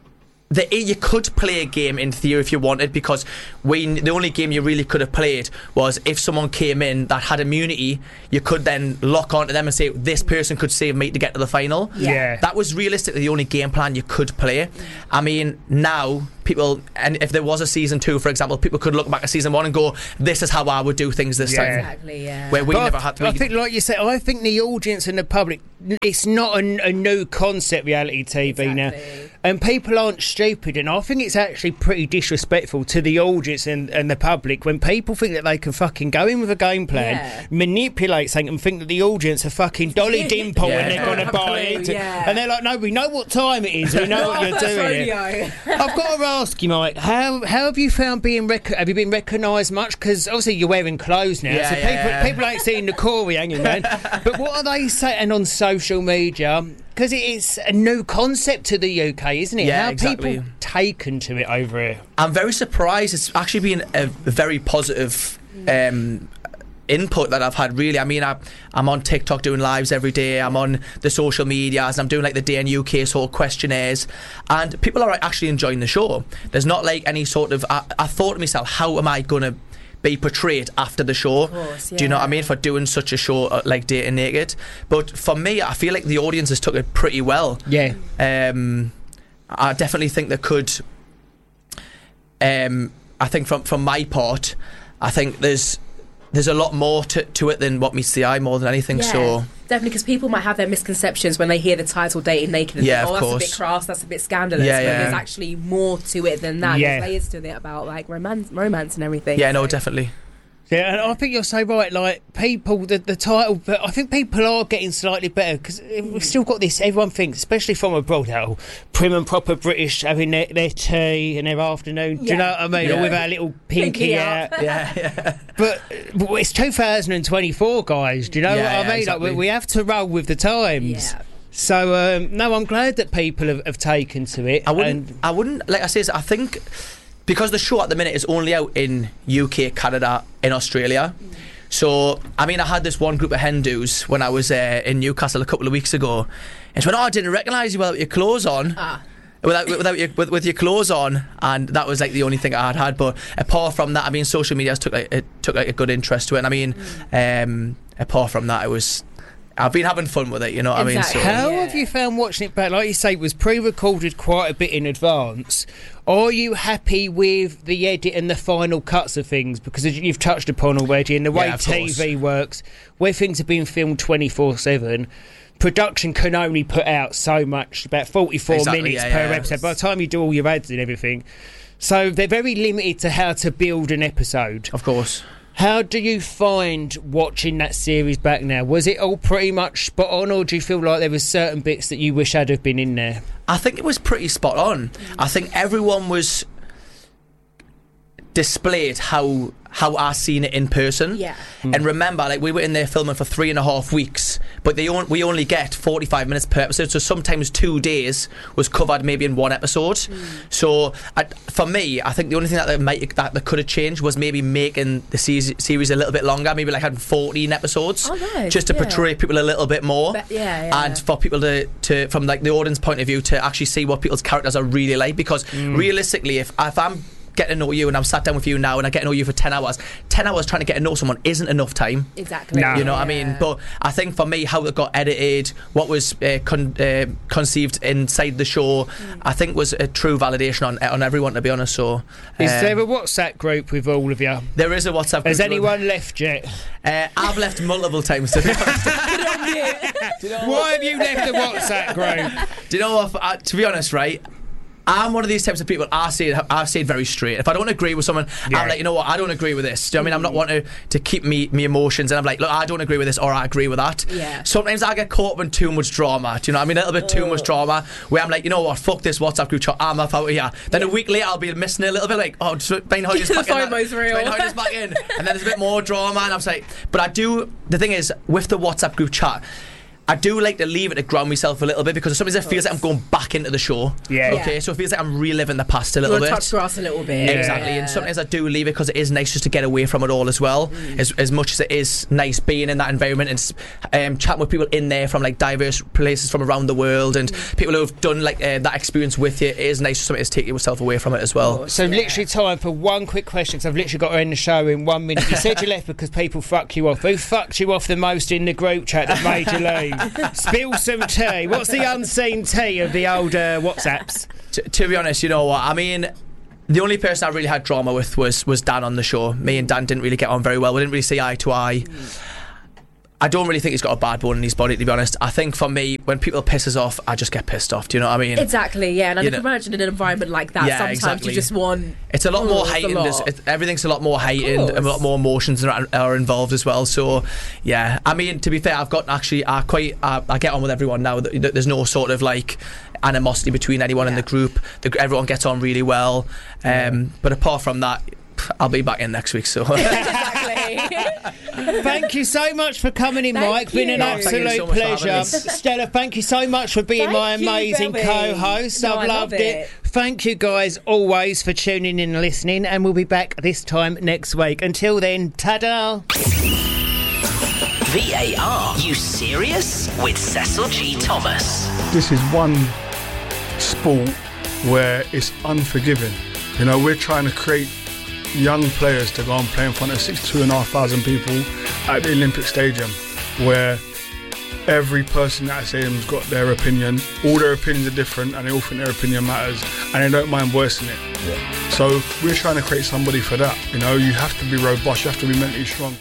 S13: The, you could play a game in theory if you wanted, because we the only game you really could have played was if someone came in that had immunity, you could then lock onto them and say this person could save me to get to the final.
S2: Yeah. Yeah.
S13: That was realistically the only game plan you could play. I mean, now people, and if there was a season two, for example, people could look back at season one and go, this is how I would do things this
S2: Yeah.
S13: time.
S3: Exactly, yeah.
S13: Where we
S2: But
S13: never
S2: I,
S13: had to.
S2: I think, like you said, I think the audience and the public, it's not a, a new concept, reality T V now. And people aren't stupid, and I think it's actually pretty disrespectful to the audience and, and the public when people think that they can fucking go in with a game plan,
S3: Yeah.
S2: manipulate something, and think that the audience are fucking Dolly Dimple
S3: Yeah.
S2: and they're going to buy it.
S3: Yeah.
S2: And they're like, no, we know what time it is, we know what you're doing. here. I've got to ask you, Mike, how how have you found being rec- have you been recognised much? Because obviously you're wearing clothes now,
S13: Yeah,
S2: so
S13: yeah,
S2: people
S13: yeah.
S2: people ain't seeing the Corey hanging man. But what are they saying on social media? Because it is a new concept to the U K, isn't it?
S13: Yeah,
S2: How
S13: exactly.
S2: people taken to it over here.
S13: I'm very surprised. It's actually been a very positive um, input that I've had, really. I mean, I, I'm on TikTok doing lives every day. I'm on the social medias, and I'm doing like the Day in U K sort of questionnaires, and people are actually enjoying the show. There's not like any sort of. I, I thought to myself, how am I going to be portrayed after the show?
S3: course,
S13: Do you know what I
S3: yeah.
S13: mean? For doing such a show uh, like Dating Naked. But for me, I feel like the audience has took it pretty well.
S2: Yeah.
S13: Um, I definitely think they could. Um, I think from from my part, I think there's there's a lot more to, to it than what meets the eye, more than anything.
S3: Yeah,
S13: So
S3: definitely, because people might have their misconceptions when they hear the title "Dating Naked" and
S13: Yeah,
S3: think, "Oh,
S13: of
S3: that's a
S13: course.
S3: bit crass, that's a bit scandalous."
S13: Yeah,
S3: but
S13: yeah.
S3: there's actually more to it than that.
S2: Yeah.
S3: There's layers to it about like romance, romance and everything.
S13: yeah, no,
S3: So-
S13: definitely.
S2: Yeah, and I think you're so right. Like people, the, the title, but I think people are getting slightly better because we've still got this. Everyone thinks, especially from abroad, how prim and proper British having their, their tea and their afternoon. Do you
S3: Yeah.
S2: know what I mean?
S13: Yeah.
S2: Or with our little pinky,
S3: Pinky
S2: out.
S3: up.
S13: Yeah, yeah.
S2: But, but it's two thousand twenty-four, guys. Do you know
S13: Yeah,
S2: what I
S13: yeah,
S2: mean?
S13: exactly.
S2: Like we, we have to roll with the times.
S3: Yeah.
S2: So um, no, I'm glad that people have, have taken to it.
S13: I wouldn't.
S2: and-
S13: I wouldn't. Like I say, I think because the show at the minute is only out in U K, Canada, in Australia. So, I mean, I had this one group of Hindus when I was uh, in Newcastle a couple of weeks ago, and she went, "Oh, I didn't recognise you without your clothes on."
S3: Ah.
S13: Without, without your, with, with your clothes on, and that was like the only thing I had had. But apart from that, I mean, social media took like it took like a good interest to it. And I mean, um, apart from that, it was I've been having fun with it. You know what
S3: Exactly.
S13: I mean? So,
S2: How
S3: Yeah.
S2: have you found watching it back? Like you say, it was pre-recorded quite a bit in advance. Are you happy with the edit and the final cuts of things? Because as you've touched upon already, and the way
S13: Yeah, of
S2: T V works, where things are being filmed twenty-four seven, production can only put out so much, about forty-four
S13: Exactly,
S2: minutes
S13: yeah,
S2: per
S13: yeah.
S2: episode. By the time you do all your ads and everything, so they're very limited to how to build an episode.
S13: of course.
S2: How do you find watching that series back now? Was it all pretty much spot on, or do you feel like there were certain bits that you wish had have been in there?
S13: I think it was pretty spot on. I think everyone was displayed how how I seen it in person.
S3: Yeah.
S13: And remember, like we were in there filming for three and a half weeks, but they on, we only get forty-five minutes per episode. So sometimes two days was covered maybe in one episode. So I, for me, I think the only thing that they might that they could have changed was maybe making the series, series a little bit longer, maybe like having fourteen episodes,
S3: Oh, nice.
S13: just to
S3: Yeah.
S13: portray people a little bit more.
S3: But- yeah, yeah.
S13: And for people to, to from like the audience point of view to actually see what people's characters are really like, because realistically, if if I'm getting to know you and I'm sat down with you now and I get to know you for ten hours, ten hours trying to get to know someone isn't enough time.
S3: Exactly.
S2: No.
S13: You know what I mean? But I think for me, how it got edited, what was uh, con- uh, conceived inside the show, I think was a true validation on on everyone, to be honest. So
S2: Is
S13: uh,
S2: there a WhatsApp group with all of you?
S13: there is a WhatsApp group.
S2: Has anyone left yet?
S13: Uh, I've left multiple times, to be honest.
S2: Why have you left the WhatsApp group?
S13: Do you know what? Uh, to be honest, right? I'm one of these types of people. I say it, I say it very straight. If I don't agree with someone,
S2: Yeah.
S13: I'm like, you know what? I don't agree with this. Do you know what I mean? I'm not wanting to, to keep me me emotions, and I'm like, look, I don't agree with this, or I agree with that.
S3: Yeah.
S13: Sometimes I get caught up in too much drama. Do you know what I mean? A little bit too much drama, where I'm like, you know what? Fuck this WhatsApp group chat. I'm off out of here. Then a week later, I'll be missing it a little bit, like, oh, just Bain Hodges back in. that-
S3: FOMO's real.
S13: Bain Hodges back in, and then there's a bit more drama, and I'm like, but I do. The thing is, with the WhatsApp group chat, I do like to leave it to ground myself a little bit, because sometimes it feels like I'm going back into the show.
S2: Yeah.
S13: Okay,
S3: Yeah.
S13: so it feels like I'm reliving the past a little
S3: You
S13: bit.
S3: want to touch grass a little bit.
S13: Exactly,
S3: Yeah.
S13: and sometimes I do leave it because it is nice just to get away from it all as well.
S3: Mm.
S13: As, as much as it is nice being in that environment and um, chatting with people in there from like diverse places from around the world, and
S3: Mm.
S13: people who have done like uh, that experience with you, it is nice sometimes to take yourself away from it as well.
S2: So literally time for one quick question, because I've literally got to end the show in one minute. You said you left because people fucked you off. Who fucked you off the most in the group chat that made you leave? Spill some tea. What's the unseen tea of the old uh, WhatsApps?
S13: T- to be honest, you know what? I mean, the only person I really had drama with was was Dan on the show. Me and Dan didn't really get on very well. We didn't really see eye to eye. I don't really think he's got a bad bone in his body, to be honest. I think for me, when people piss us off, I just get pissed off. Do you know what I mean?
S3: Exactly, yeah. And I
S13: You
S3: can
S13: know-
S3: imagine in an environment like that,
S13: Yeah,
S3: sometimes
S13: exactly.
S3: you just want...
S13: It's a lot
S3: Oh,
S13: more
S3: it's a
S13: heightened.
S3: lot.
S13: It's, it's, everything's a lot more heightened,
S3: course.
S13: and a lot more emotions are, are involved as well. So, yeah. I mean, to be fair, I've got actually, I quite, I, I get on with everyone now. There's no sort of like animosity between anyone in the group. The, everyone gets on really well. Um, but apart from that, I'll be back in next week. So.
S2: Thank you so much for coming in,
S3: Thank
S2: Mike. Been an
S3: you.
S13: Oh, thank you
S2: absolute
S13: so much for having
S2: pleasure.
S13: me.
S2: Stella, thank you so much for being
S3: Thank
S2: my
S3: you,
S2: amazing
S3: Debbie.
S2: co-host.
S3: No,
S2: I've
S3: I
S2: loved
S3: love
S2: it.
S3: it.
S2: Thank you guys always for tuning in and listening, and we'll be back this time next week. Until then, ta-da!
S6: V A R, you serious? With Cecil G. Thomas.
S14: This is one sport where it's unforgiving. You know, we're trying to create young players to go and play in front of sixty-two and a half thousand people at the Olympic Stadium, where every person at that stadium's got their opinion. All their opinions are different, and they all think their opinion matters, and they don't mind voicing it. Yeah. So we're trying to create somebody for that. You know, you have to be robust, you have to be mentally strong.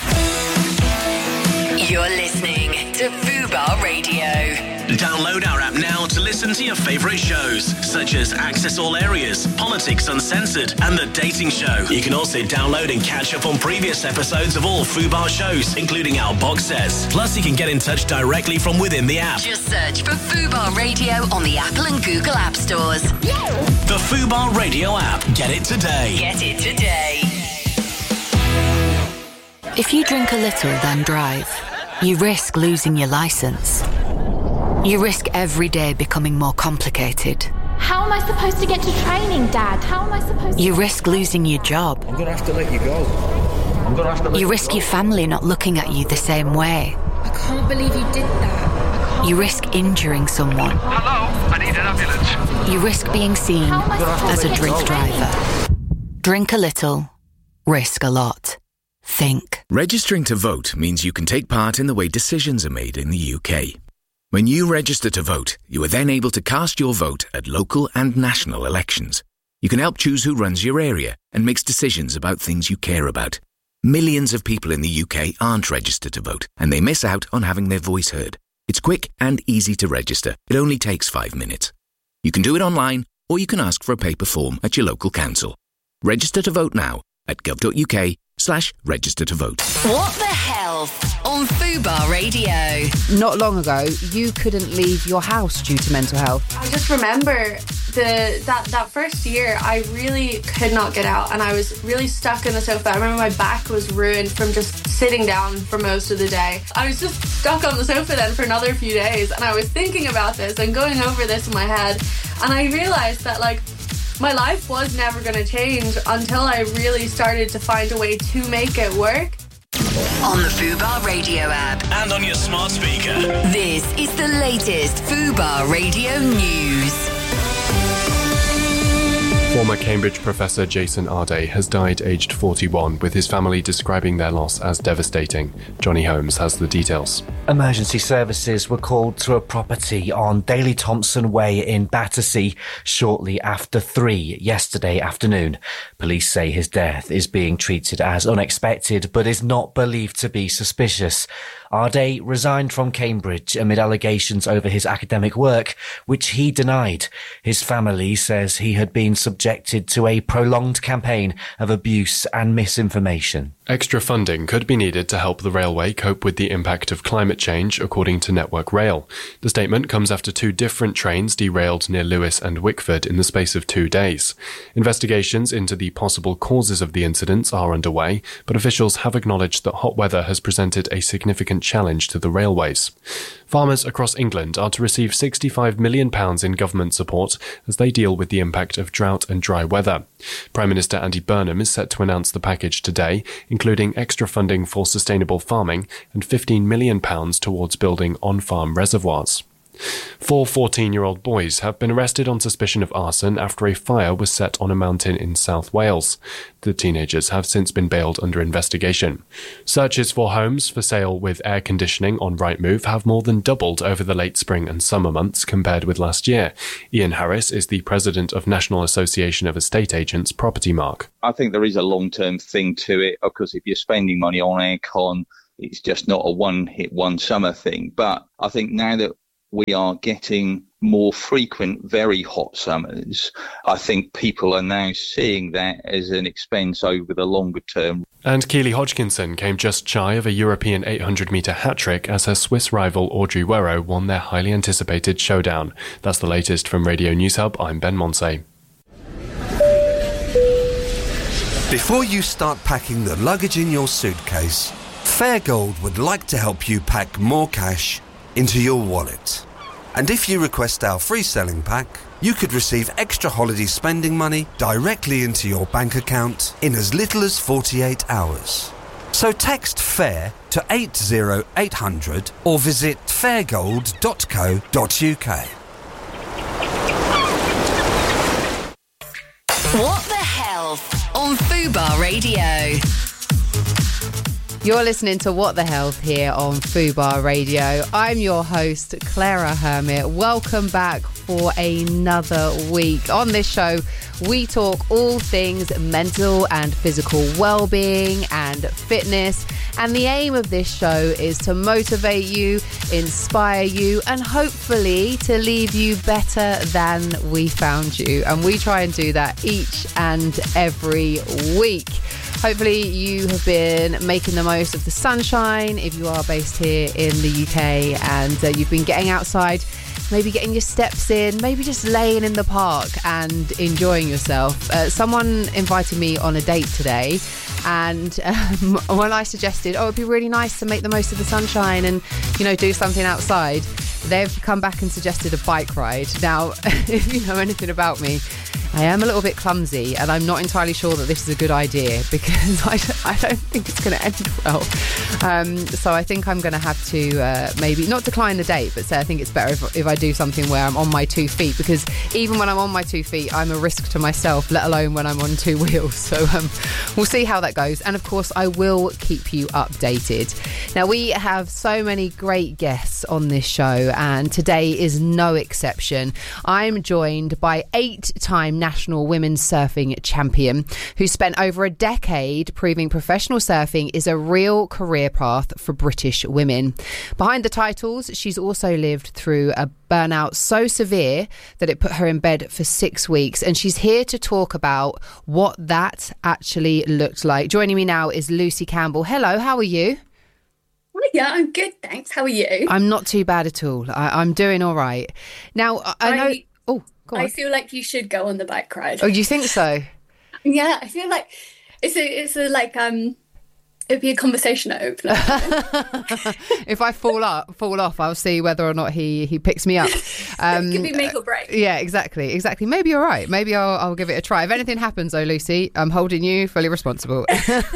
S4: You're listening to Fubar Radio.
S6: Download our app now to listen to your favourite shows, such as Access All Areas, Politics Uncensored, and The Dating Show. You can also download and catch up on previous episodes of all Fubar shows, including our box sets. Plus, you can get in touch directly from within the app.
S4: Just search for Fubar Radio on the Apple and Google App Stores.
S6: The Fubar Radio app. Get it today.
S4: Get it today. If you drink a little, then drive, you risk losing your license. You risk every day becoming more complicated.
S15: How am I supposed to get to training, Dad? How am I supposed to...
S4: You risk losing your job.
S16: I'm gonna have to let you go. I'm gonna have to let
S4: You
S16: you
S4: risk
S16: go.
S4: your family not looking at you the same way.
S15: I can't believe you did that.
S4: You risk injuring someone.
S16: Hello, I need an ambulance.
S4: You risk being seen
S15: How am I
S4: as
S15: supposed
S4: a
S15: to
S4: drink
S15: get to training?
S4: driver. Drink a little, risk a lot. Think.
S17: Registering to vote means you can take part in the way decisions are made in the U K. When you register to vote, you are then able to cast your vote at local and national elections. You can help choose who runs your area and makes decisions about things you care about. Millions of people in the U K aren't registered to vote, and they miss out on having their voice heard. It's quick and easy to register. It only takes five minutes. You can do it online, or you can ask for a paper form at your local council. Register to vote now at gov.uk slash register to vote.
S4: What the health on Fubar Radio.
S5: Not long ago, you couldn't leave your house due to mental health.
S18: I just remember the that, that first year, I really could not get out, and I was really stuck in the sofa. I remember my back was ruined from just sitting down for most of the day. I was just stuck on the sofa then for another few days, and I was thinking about this and going over this in my head, and I realised that, like, my life was never going to change until I really started to find a way to make it work.
S4: On the Fubar Radio app.
S6: And on your smart speaker.
S4: This is the latest Fubar Radio news.
S19: Former Cambridge professor Jason Arday has died aged forty-one, with his family describing their loss as devastating. Johnny Holmes has the details.
S20: Emergency services were called to a property on Daley Thompson Way in Battersea shortly after three yesterday afternoon. Police say his death is being treated as unexpected, but is not believed to be suspicious. Arday resigned from Cambridge amid allegations over his academic work, which he denied. His family says he had been subjected to a prolonged campaign of abuse and misinformation.
S19: Extra funding could be needed to help the railway cope with the impact of climate change, according to Network Rail. The statement comes after two different trains derailed near Lewes and Wickford in the space of two days. Investigations into the possible causes of the incidents are underway, but officials have acknowledged that hot weather has presented a significant challenge to the railways. Farmers across England are to receive sixty-five million pounds in government support as they deal with the impact of drought and dry weather. Prime Minister Andy Burnham is set to announce the package today, including extra funding for sustainable farming and fifteen million pounds towards building on-farm reservoirs. Four fourteen-year-old boys have been arrested on suspicion of arson after a fire was set on a mountain in South Wales. The teenagers have since been bailed under investigation. Searches for homes for sale with air conditioning on Rightmove have more than doubled over the late spring and summer months compared with last year. Ian Harris is the president of National Association of Estate Agents Property Mark.
S21: I think there is a long-term thing to it, because if you're spending money on aircon, it's just not a one-hit, one-summer thing. But I think now that we are getting more frequent, very hot summers, I think people are now seeing that as an expense over the longer term.
S19: And Keely Hodgkinson came just shy of a European eight hundred metre hat-trick as her Swiss rival Audrey Werrow won their highly anticipated showdown. That's the latest from Radio News Hub. I'm Ben Monsey.
S22: Before you start packing the luggage in your suitcase, Fairgold would like to help you pack more cash into your wallet. And if you request our free selling pack, you could receive extra holiday spending money directly into your bank account in as little as forty-eight hours. So text FAIR to eight zero eight hundred or visit fairgold dot co dot uk.
S23: What the Health on Fubar Radio.
S5: You're listening to What the Health here on Fubar Radio. I'm your host, Clara Hermit. Welcome back for another week. On this show, we talk all things mental and physical well-being and fitness. And the aim of this show is to motivate you, inspire you, and hopefully to leave you better than we found you. And we try and do that each and every week. Hopefully you have been making the most of the sunshine if you are based here in the U K, and uh, you've been getting outside, maybe getting your steps in, maybe just laying in the park and enjoying yourself. Uh, someone invited me on a date today, and um, when I suggested, oh, it'd be really nice to make the most of the sunshine and, you know, do something outside, they've come back and suggested a bike ride. Now, if you know anything about me, I am a little bit clumsy, and I'm not entirely sure that this is a good idea, because I don't, I don't think it's going to end well. Um, so I think I'm going to have to uh, maybe not decline the date, but say I think it's better if, if I do something where I'm on my two feet, because even when I'm on my two feet, I'm a risk to myself, let alone when I'm on two wheels. So um, we'll see how that goes. And of course, I will keep you updated. Now, we have so many great guests on this show, and today is no exception. I'm joined by eight-time national women's surfing champion who spent over a decade proving professional surfing is a real career path for British women. Behind the titles, she's also lived through a burnout so severe that it put her in bed for six weeks, and she's here to talk about what that actually looked like. Joining me now is Lucy Campbell. Hello, how are you?
S24: Yeah, I'm good, thanks. How are you?
S5: I'm not too bad at all. I, I'm doing all right. Now, I, I know...
S24: I,
S5: oh, go on.
S24: I feel like you should go on the bike ride.
S5: Oh, you think so?
S24: Yeah, I feel like it's a, it's a, like, um... it'd be a conversation opener.
S5: If I fall up, fall off, I'll see whether or not he, he picks me up. Um,
S24: it could be make or break.
S5: Yeah, exactly, exactly. Maybe you're right. Maybe I'll, I'll give it a try. If anything happens, though, Lucy, I'm holding you fully responsible.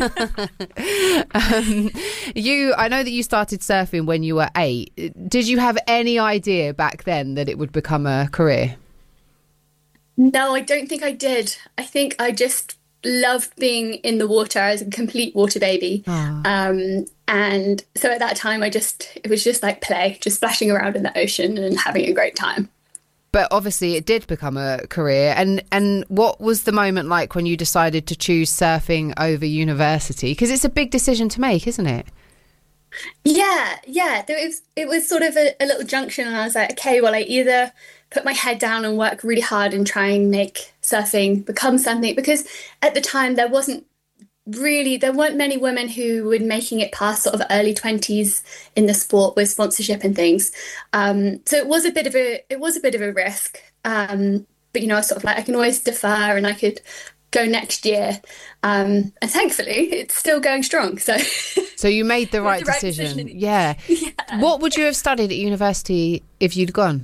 S5: um, you, I know that you started surfing when you were eight. Did you have any idea back then that it would become a career?
S24: No, I don't think I did. I think I just loved being in the water. I was a complete water baby. Oh. Um, and so at that time, I just, it was just like play, just splashing around in the ocean and having a great time.
S5: But obviously it did become a career. And, and what was the moment like when you decided to choose surfing over university? Because it's a big decision to make, isn't it?
S24: Yeah, yeah. There was, it was sort of a, a little junction, and I was like, okay, well, I either put my head down and work really hard and try and make surfing become something, because at the time there wasn't really, there weren't many women who were making it past sort of early twenties in the sport with sponsorship and things. Um, so it was a bit of a it was a bit of a risk. Um, but you know, I was sort of like, I can always defer, and I could go next year. Um, and thankfully, it's still going strong. So,
S5: so you made the right,
S24: the right
S5: decision.
S24: decision.
S5: Yeah.
S24: yeah.
S5: What would you have studied at university if you'd gone?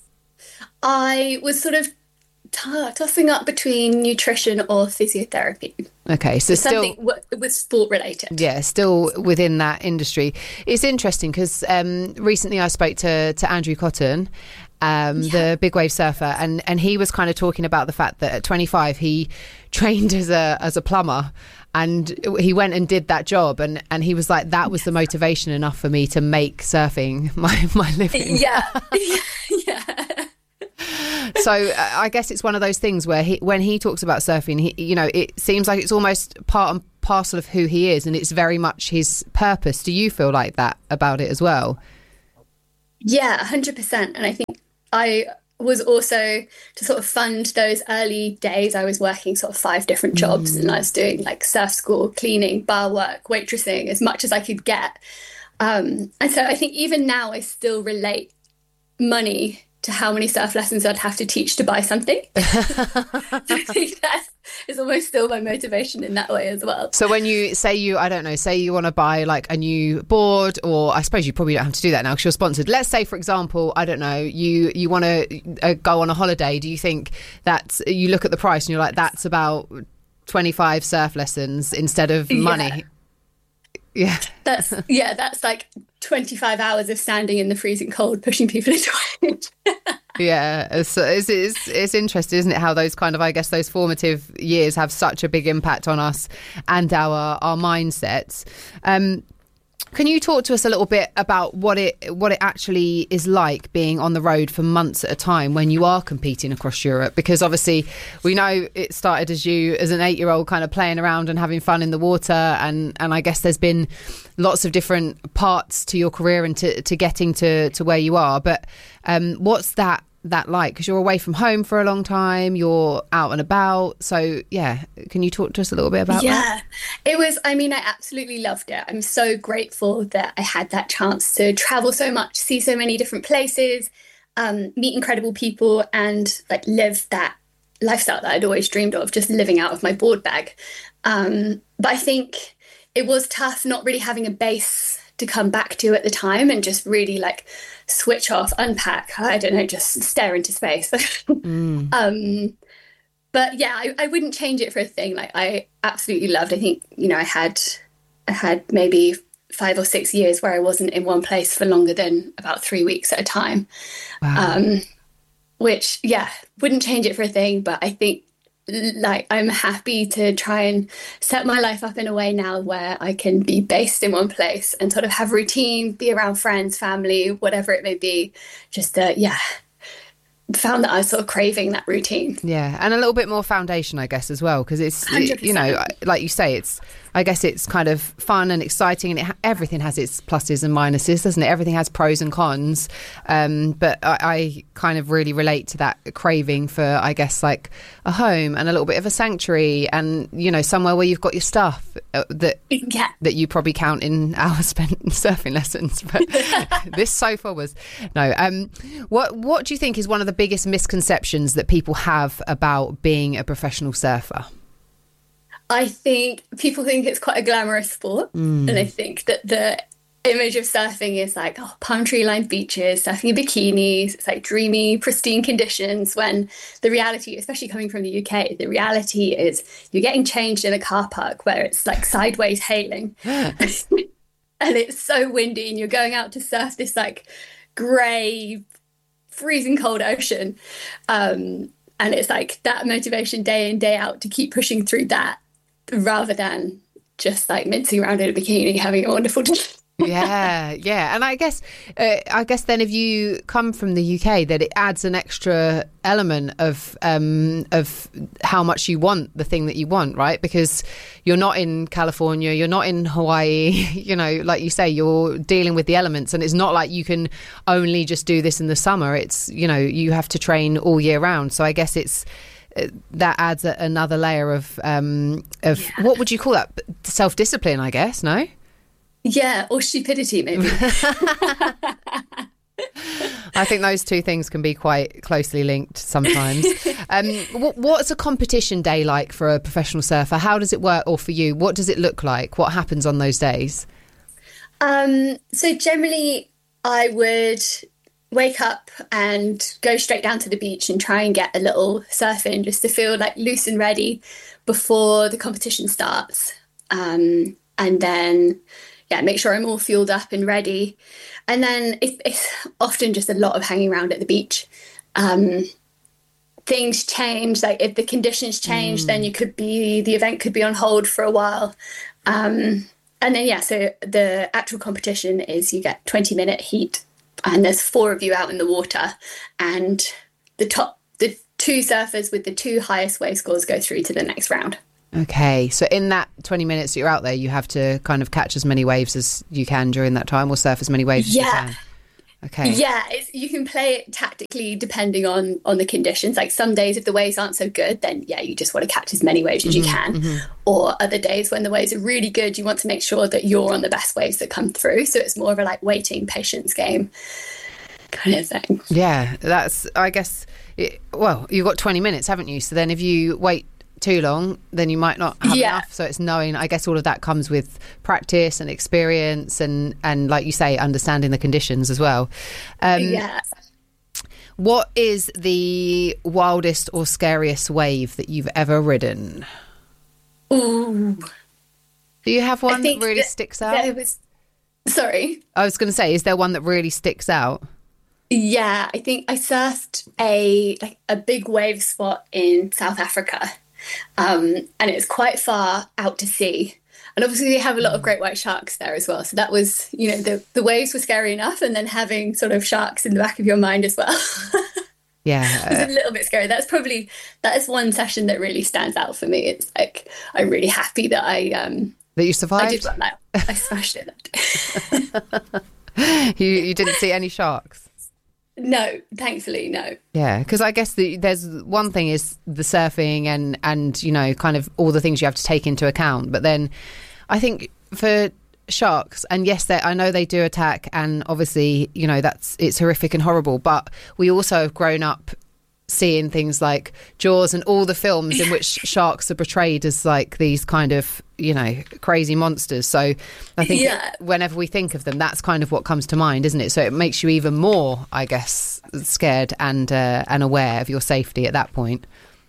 S24: I was sort of t- tossing up between nutrition or physiotherapy.
S5: Okay, so still
S24: something w- with sport related.
S5: Yeah, still within that industry. It's interesting because um, recently I spoke to to Andrew Cotton, um, yeah. the big wave surfer, and and he was kind of talking about the fact that at twenty-five he trained as a as a plumber. And he went and did that job, and, and he was like, that was the motivation enough for me to make surfing my, my living.
S24: Yeah, yeah.
S5: So uh, I guess it's one of those things where he, when he talks about surfing, he, you know, it seems like it's almost part and parcel of who he is, and it's very much his purpose. Do you feel like that about it as well?
S24: Yeah, one hundred percent. And I think I was also to sort of fund those early days. I was working sort of five different jobs, mm. and I was doing like surf school, cleaning, bar work, waitressing, as much as I could get. Um, and so I think even now I still relate money to how many surf lessons I'd have to teach to buy something. I think that is almost still my motivation in that way as well.
S5: So when you say you, I don't know, say you want to buy like a new board, or I suppose you probably don't have to do that now because you're sponsored. Let's say, for example, I don't know, you, you want to uh, go on a holiday. Do you think that you look at the price and you're like, that's about twenty-five surf lessons instead of money?
S24: Yeah.
S5: Yeah.
S24: That's yeah, that's like twenty-five hours of standing in the freezing cold pushing people into it.
S5: Yeah, it's, it's it's it's interesting, isn't it, how those kind of, I guess, those formative years have such a big impact on us and our our mindsets. Um, can you talk to us a little bit about what it what it actually is like being on the road for months at a time when you are competing across Europe? Because obviously we know it started as you as an eight-year-old kind of playing around and having fun in the water, and, and I guess there's been lots of different parts to your career and to, to getting to, to where you are. But um, what's that that like? Because you're away from home for a long time, you're out and about. So yeah, can you talk to us a little bit about
S24: yeah,
S5: that?
S24: Yeah, it was, I mean, I absolutely loved it. I'm so grateful that I had that chance to travel so much, see so many different places, um, meet incredible people, and like live that lifestyle that I'd always dreamed of, just living out of my board bag. Um, but I think it was tough not really having a base to come back to at the time and just really like switch off, unpack, I don't know, just stare into space. mm. um, but yeah, I, I wouldn't change it for a thing. Like I absolutely loved, I think, you know, I had, I had maybe five or six years where I wasn't in one place for longer than about three weeks at a time. Wow. Um, which, yeah, wouldn't change it for a thing. But I think like I'm happy to try and set my life up in a way now where I can be based in one place and sort of have routine, be around friends, family, whatever it may be. Just uh, yeah, found that I was sort of craving that routine.
S5: Yeah, and a little bit more foundation, I guess, as well, because it's
S24: one hundred percent.
S5: You know, like you say, it's I guess it's kind of fun and exciting, and it ha- everything has its pluses and minuses, doesn't it? Everything has pros and cons. Um, but I, I kind of really relate to that craving for, I guess, like a home and a little bit of a sanctuary, and you know, somewhere where you've got your stuff uh, that
S24: yeah.
S5: that you probably count in hours spent surfing lessons. But this sofa was no. Um, what what do you think is one of the biggest misconceptions that people have about being a professional surfer?
S24: I think people think it's quite a glamorous sport, mm. and I think that the image of surfing is like, oh, palm tree lined beaches, surfing in bikinis, it's like dreamy, pristine conditions, when the reality, especially coming from the U K, the reality is you're getting changed in a car park where it's like sideways hailing and it's so windy, and you're going out to surf this like grey, freezing cold ocean, um, and it's like that motivation day in, day out to keep pushing through that, rather than just like mincing around in a bikini having a wonderful day.
S5: yeah yeah and I guess uh, I guess then if you come from the U K, that it adds an extra element of um of how much you want the thing that you want, right? Because you're not in California, you're not in Hawaii, you know, like you say, you're dealing with the elements, and it's not like you can only just do this in the summer. It's, you know, you have to train all year round. So I guess it's uh, that adds a, another layer of um, of yeah. what would you call that? Self-discipline, I guess. No.
S24: Yeah, or stupidity, maybe.
S5: I think those two things can be quite closely linked sometimes. um, what, what's a competition day like for a professional surfer? How does it work, or for you, what does it look like? What happens on those days?
S24: Um, so generally, I would wake up and go straight down to the beach and try and get a little surf in, just to feel like loose and ready before the competition starts. Um, and then, yeah, make sure I'm all fueled up and ready. And then it's, it's often just a lot of hanging around at the beach. Um, things change, like if the conditions change, mm. then you could be, the event could be on hold for a while. Um, and then, yeah, so the actual competition is you get twenty minute heat and there's four of you out in the water, and the top, the two surfers with the two highest wave scores go through to the next round.
S5: Okay, so in that twenty minutes that you're out there, you have to kind of catch as many waves as you can during that time, or surf as many waves
S24: yeah.
S5: as you can. Okay.
S24: Yeah, it's, you can play it tactically depending on on the conditions. Like some days, if the waves aren't so good, then yeah, you just want to catch as many waves as
S5: Mm-hmm,
S24: you can.
S5: mm-hmm.
S24: Or other days when the waves are really good, you want to make sure that you're on the best waves that come through. So it's more of a like waiting, patience game kind of thing.
S5: Yeah, that's, I guess, it, well, you've got twenty minutes, haven't you? So then if you wait too long, then you might not have
S24: Yeah.
S5: enough. So it's knowing, I guess all of that comes with practice and experience and, and like you say, understanding the conditions as well. Um,
S24: yeah.
S5: What is the wildest or scariest wave that you've ever ridden?
S24: Ooh.
S5: Do you have
S24: I
S5: one that
S24: think
S5: really
S24: that-
S5: sticks out?
S24: there was- Sorry?
S5: I was going to say, is there one that really sticks out?
S24: Yeah, I think I surfed a like a big wave spot in South Africa, um, and it's quite far out to sea. And obviously they have a lot of great white sharks there as well. So that was, you know, the, the waves were scary enough, and then having sort of sharks in the back of your mind as well.
S5: Yeah.
S24: It's a little bit scary. That's probably, that is one session that really stands out for me. It's like, I'm really happy that I... Um,
S5: that you survived?
S24: I did well, that. I smashed it that day.
S5: you, you didn't see any sharks?
S24: No, thankfully, no.
S5: Yeah, because I guess the, there's one thing is the surfing and, and, you know, kind of all the things you have to take into account. But then I think for sharks, and yes, I know they do attack, and obviously, you know, that's it's horrific and horrible. But we also have grown up seeing things like Jaws and all the films in which sharks are portrayed as like these kind of, you know, crazy monsters. So I think
S24: Yeah.
S5: whenever we think of them, that's kind of what comes to mind, isn't it? So it makes you even more, I guess, scared and uh, and aware of your safety at that point.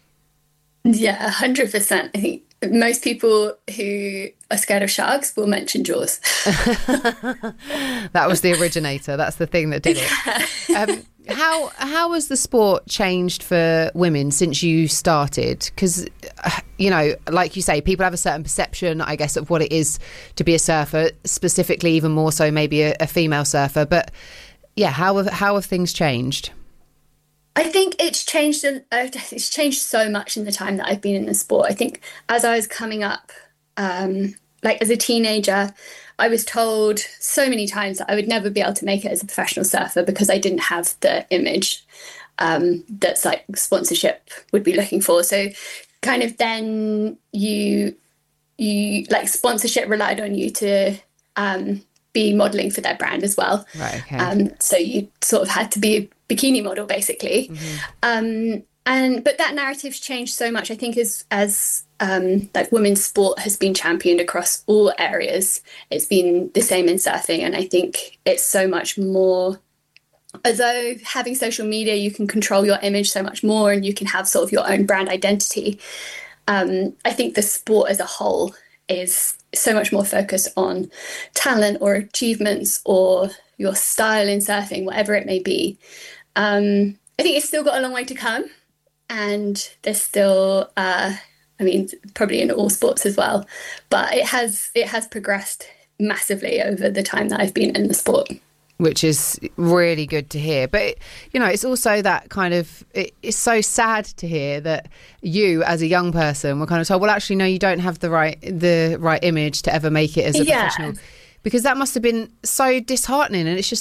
S24: Yeah, one hundred percent. I think most people who are scared of sharks will mention Jaws.
S5: That was the originator. That's the thing that did it. Um, how how has the sport changed for women since you started? Because, uh, you know, like you say, people have a certain perception, I guess, of what it is to be a surfer, specifically even more so maybe a, a female surfer. But, yeah, how have, how have things changed?
S24: I think it's changed. Uh, it's changed so much in the time that I've been in the sport. I think as I was coming up, um, like as a teenager, I was told so many times that I would never be able to make it as a professional surfer because I didn't have the image um, that's like sponsorship would be looking for. So, kind of then you you like sponsorship relied on you to um, be modelling for their brand as well.
S5: Right. Okay.
S24: Um, so you sort of had to be a bikini model, basically.
S5: Mm-hmm.
S24: Um, and but that narrative's changed so much. I think as as um, like women's sport has been championed across all areas. It's been the same in surfing, and I think it's so much more. Although having social media, you can control your image so much more, and you can have sort of your own brand identity. Um, I think the sport as a whole is so much more focused on talent or achievements or your style in surfing, whatever it may be. Um, I think it's still got a long way to come, and there's still, uh, I mean, probably in all sports as well, but it has it has progressed massively over the time that I've been in the sport.
S5: Which is really good to hear. But, it, you know, it's also that kind of, it, it's so sad to hear that you as a young person were kind of told, well, actually, no, you don't have the right the right image to ever make it as a
S24: Yeah.
S5: professional. Because that must have been so disheartening. And it's just a,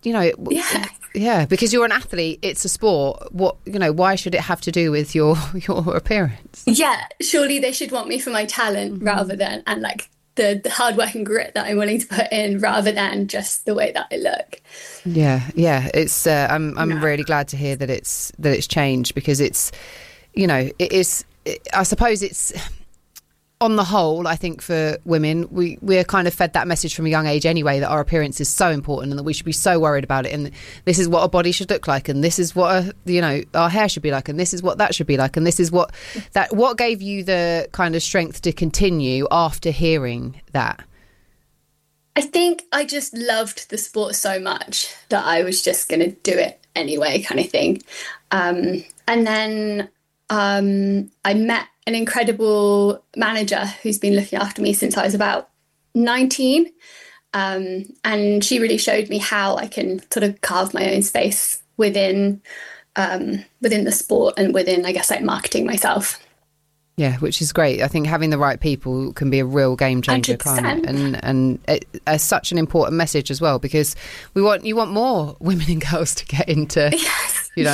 S5: you know,
S24: yeah.
S5: yeah, because you're an athlete, it's a sport. What, you know, why should it have to do with your your appearance?
S24: Yeah, surely they should want me for my talent
S5: Mm-hmm.
S24: rather than, and like the, the hard work and grit that I'm willing to put in rather than just the way that I look.
S5: Yeah, yeah, it's. Uh, I'm I'm really glad to hear that it's that it's changed, because it's, you know, it is. It, I suppose it's. On the whole, I think for women, we, we're kind of fed that message from a young age anyway, that our appearance is so important and that we should be so worried about it. And this is what a body should look like. And this is what, a, you know, our hair should be like. And this is what that should be like. And this is what that, what gave you the kind of strength to continue after hearing that?
S24: I think I just loved the sport so much that I was just going to do it anyway, kind of thing. Um, and then um, I met an incredible manager who's been looking after me since I was about nineteen. Um, and she really showed me how I can sort of carve my own space within um, within the sport and within, I guess, like marketing myself.
S5: Yeah, which is great. I think having the right people can be a real game changer, can't it? And and it, it's such an important message as well, because we want you want more women and girls to get into,
S24: yes.
S5: you know,